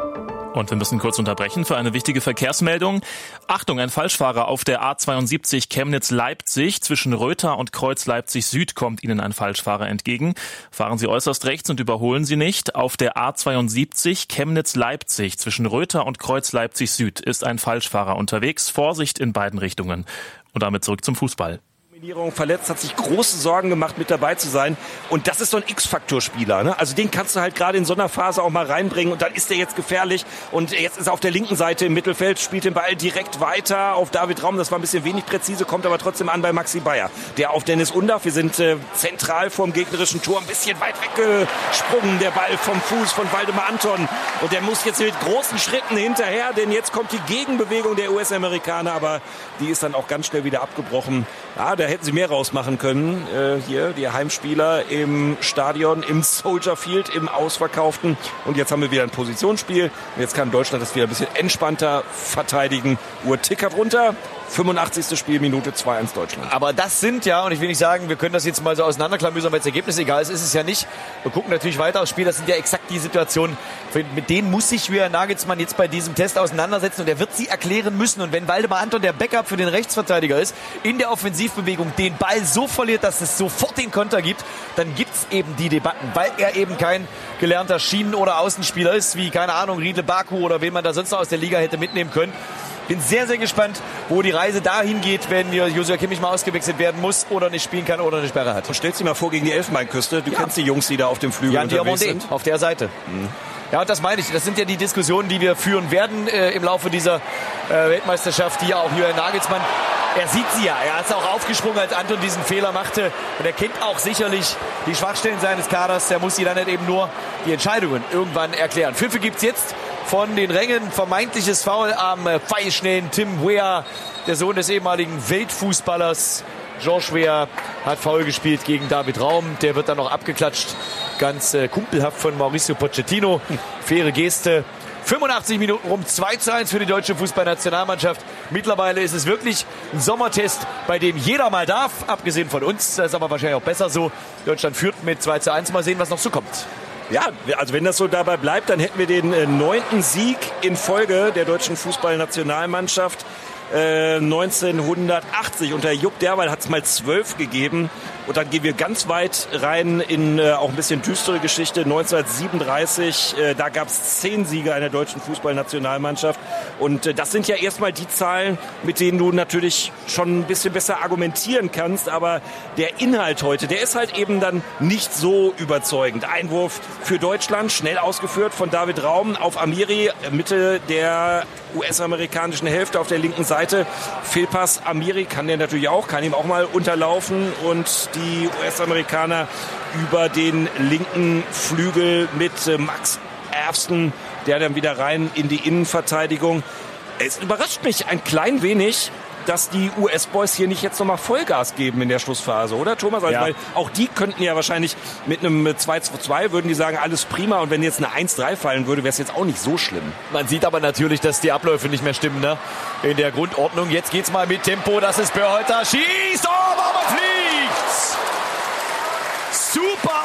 Und wir müssen kurz unterbrechen für eine wichtige Verkehrsmeldung. Achtung, ein Falschfahrer auf der A zweiundsiebzig Chemnitz-Leipzig. Zwischen Röther und Kreuz Leipzig Süd kommt Ihnen ein Falschfahrer entgegen. Fahren Sie äußerst rechts und überholen Sie nicht. Auf der A zweiundsiebzig Chemnitz-Leipzig zwischen Röther und Kreuz Leipzig Süd ist ein Falschfahrer unterwegs. Vorsicht in beiden Richtungen. Und damit zurück zum Fußball. Verletzt, hat sich große Sorgen gemacht, mit dabei zu sein. Und das ist so ein X-Faktor-Spieler. Ne? Also den kannst du halt gerade in so einer Phase auch mal reinbringen. Und dann ist er jetzt gefährlich. Und jetzt ist er auf der linken Seite im Mittelfeld, spielt den Ball direkt weiter auf David Raum. Das war ein bisschen wenig präzise, kommt aber trotzdem an bei Maxi Bayer. Der auf Dennis Undav. Wir sind äh, zentral vorm gegnerischen Tor. Ein bisschen weit weggesprungen, der Ball vom Fuß von Waldemar Anton. Und der muss jetzt mit großen Schritten hinterher, denn jetzt kommt die Gegenbewegung der U S-Amerikaner. Aber die ist dann auch ganz schnell wieder abgebrochen. Ja, da hätten sie mehr rausmachen können. Äh, hier die Heimspieler im Stadion, im Soldier Field, im Ausverkauften. Und jetzt haben wir wieder ein Positionsspiel. Und jetzt kann Deutschland das wieder ein bisschen entspannter verteidigen. Uhr tickert runter. fünfundachtzigste Spielminute, zwei eins Deutschland. Aber das sind ja, und ich will nicht sagen, wir können das jetzt mal so auseinanderklamüsern, weil das Ergebnis egal ist, ist es ja nicht. Wir gucken natürlich weiter aufs Spiel, das sind ja exakt die Situationen, mit denen muss sich Julian Nagelsmann jetzt bei diesem Test auseinandersetzen und er wird sie erklären müssen. Und wenn Waldemar Anton der Backup für den Rechtsverteidiger ist, in der Offensivbewegung den Ball so verliert, dass es sofort den Konter gibt, dann gibt's eben die Debatten, weil er eben kein gelernter Schienen- oder Außenspieler ist, wie, keine Ahnung, Riedle Baku oder wen man da sonst noch aus der Liga hätte mitnehmen können. Bin sehr, sehr gespannt, wo die Reise dahin geht, wenn Joshua Kimmich mal ausgewechselt werden muss oder nicht spielen kann oder eine Sperre hat. Und stellst dir mal vor gegen die Elfenbeinküste. Du ja. kennst die Jungs, die da auf dem Flügel ja, unterwegs Diamondé, sind. auf der Seite. Mhm. Ja, und das meine ich. Das sind ja die Diskussionen, die wir führen werden äh, im Laufe dieser äh, Weltmeisterschaft, die ja auch Julian Nagelsmann, er sieht sie ja. Er ist auch aufgesprungen, als Anton diesen Fehler machte. Und er kennt auch sicherlich die Schwachstellen seines Kaders. Der muss sie dann nicht eben nur die Entscheidungen irgendwann erklären. Pfiffe gibt's jetzt von den Rängen. Vermeintliches Foul am äh, pfeilschnellen Tim Weah, der Sohn des ehemaligen Weltfußballers. Georges Weah hat Foul gespielt gegen David Raum. Der wird dann noch abgeklatscht. Ganz äh, kumpelhaft von Mauricio Pochettino. Faire Geste. fünfundachtzig Minuten rum, zwei zu eins für die deutsche Fußballnationalmannschaft. Mittlerweile ist es wirklich ein Sommertest, bei dem jeder mal darf, abgesehen von uns. Das ist aber wahrscheinlich auch besser so. Deutschland führt mit zwei zu eins. Mal sehen, was noch so kommt. Ja, also wenn das so dabei bleibt, dann hätten wir den äh, neunten Sieg in Folge der deutschen Fußballnationalmannschaft. Äh, neunzehnhundertachtzig. Unter Jupp Derweil hat es mal zwölf gegeben. Und dann gehen wir ganz weit rein in äh, auch ein bisschen düstere Geschichte. neunzehnhundertsiebenunddreißig, äh, da gab es zehn Siege einer deutschen Fußballnationalmannschaft. Und äh, das sind ja erstmal die Zahlen, mit denen du natürlich schon ein bisschen besser argumentieren kannst. Aber der Inhalt heute, der ist halt eben dann nicht so überzeugend. Einwurf für Deutschland, schnell ausgeführt von David Raum auf Amiri, Mitte der U S-amerikanischen Hälfte auf der linken Seite. Fehlpass Amiri kann der natürlich auch, kann ihm auch mal unterlaufen und die U S-Amerikaner über den linken Flügel mit Max Erfsten, der dann wieder rein in die Innenverteidigung. Es überrascht mich ein klein wenig, dass die U S-Boys hier nicht jetzt nochmal Vollgas geben in der Schlussphase, oder Thomas? Also, ja. Weil auch die könnten ja wahrscheinlich mit einem zwei zu zwei, würden die sagen, alles prima. Und wenn jetzt eine eins drei fallen würde, wäre es jetzt auch nicht so schlimm. Man sieht aber natürlich, dass die Abläufe nicht mehr stimmen, ne? In der Grundordnung. Jetzt geht's mal mit Tempo. Das ist Berhalter. Schießt, oh, aber fliegt! Super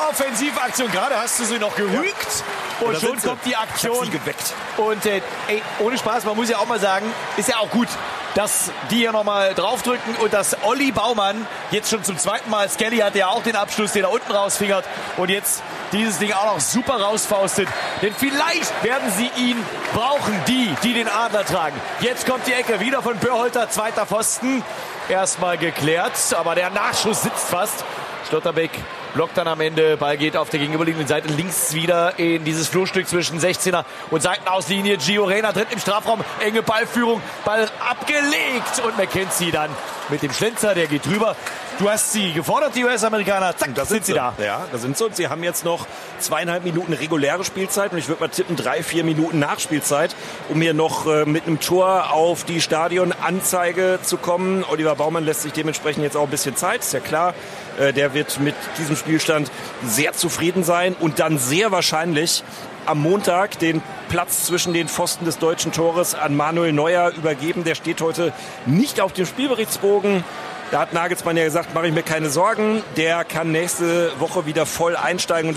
Offensivaktion. Gerade hast du sie noch gerügt. Ja. Und schon kommt die Aktion. Ich hab sie geweckt. Und äh, ey, ohne Spaß, man muss ja auch mal sagen, ist ja auch gut, dass die hier nochmal draufdrücken und dass Olli Baumann jetzt schon zum zweiten Mal, Skelly hatte ja auch den Abschluss, den er unten rausfingert und jetzt dieses Ding auch noch super rausfaustet. Denn vielleicht werden sie ihn brauchen, die, die den Adler tragen. Jetzt kommt die Ecke wieder von Börholter, zweiter Pfosten. Erstmal geklärt, aber der Nachschuss sitzt fast. Schlotterbeck blockt dann am Ende, Ball geht auf der gegenüberliegenden Seite links wieder in dieses Flurstück zwischen sechzehner und Seitenauslinie. Gio Reyna tritt im Strafraum, enge Ballführung, Ball abgelegt und McKenzie dann mit dem Schlenzer, der geht drüber. Du hast sie gefordert, die U S-Amerikaner, zack, da sind sie da. Ja, da sind sie und sie haben jetzt noch zweieinhalb Minuten reguläre Spielzeit und ich würde mal tippen, drei, vier Minuten Nachspielzeit, um hier noch äh, mit einem Tor auf die Stadionanzeige zu kommen. Oliver Baumann lässt sich dementsprechend jetzt auch ein bisschen Zeit, ist ja klar. Äh, der wird mit diesem Spielstand sehr zufrieden sein und dann sehr wahrscheinlich am Montag den Platz zwischen den Pfosten des deutschen Tores an Manuel Neuer übergeben. Der steht heute nicht auf dem Spielberichtsbogen. Da hat Nagelsmann ja gesagt, mache ich mir keine Sorgen. Der kann nächste Woche wieder voll einsteigen. Und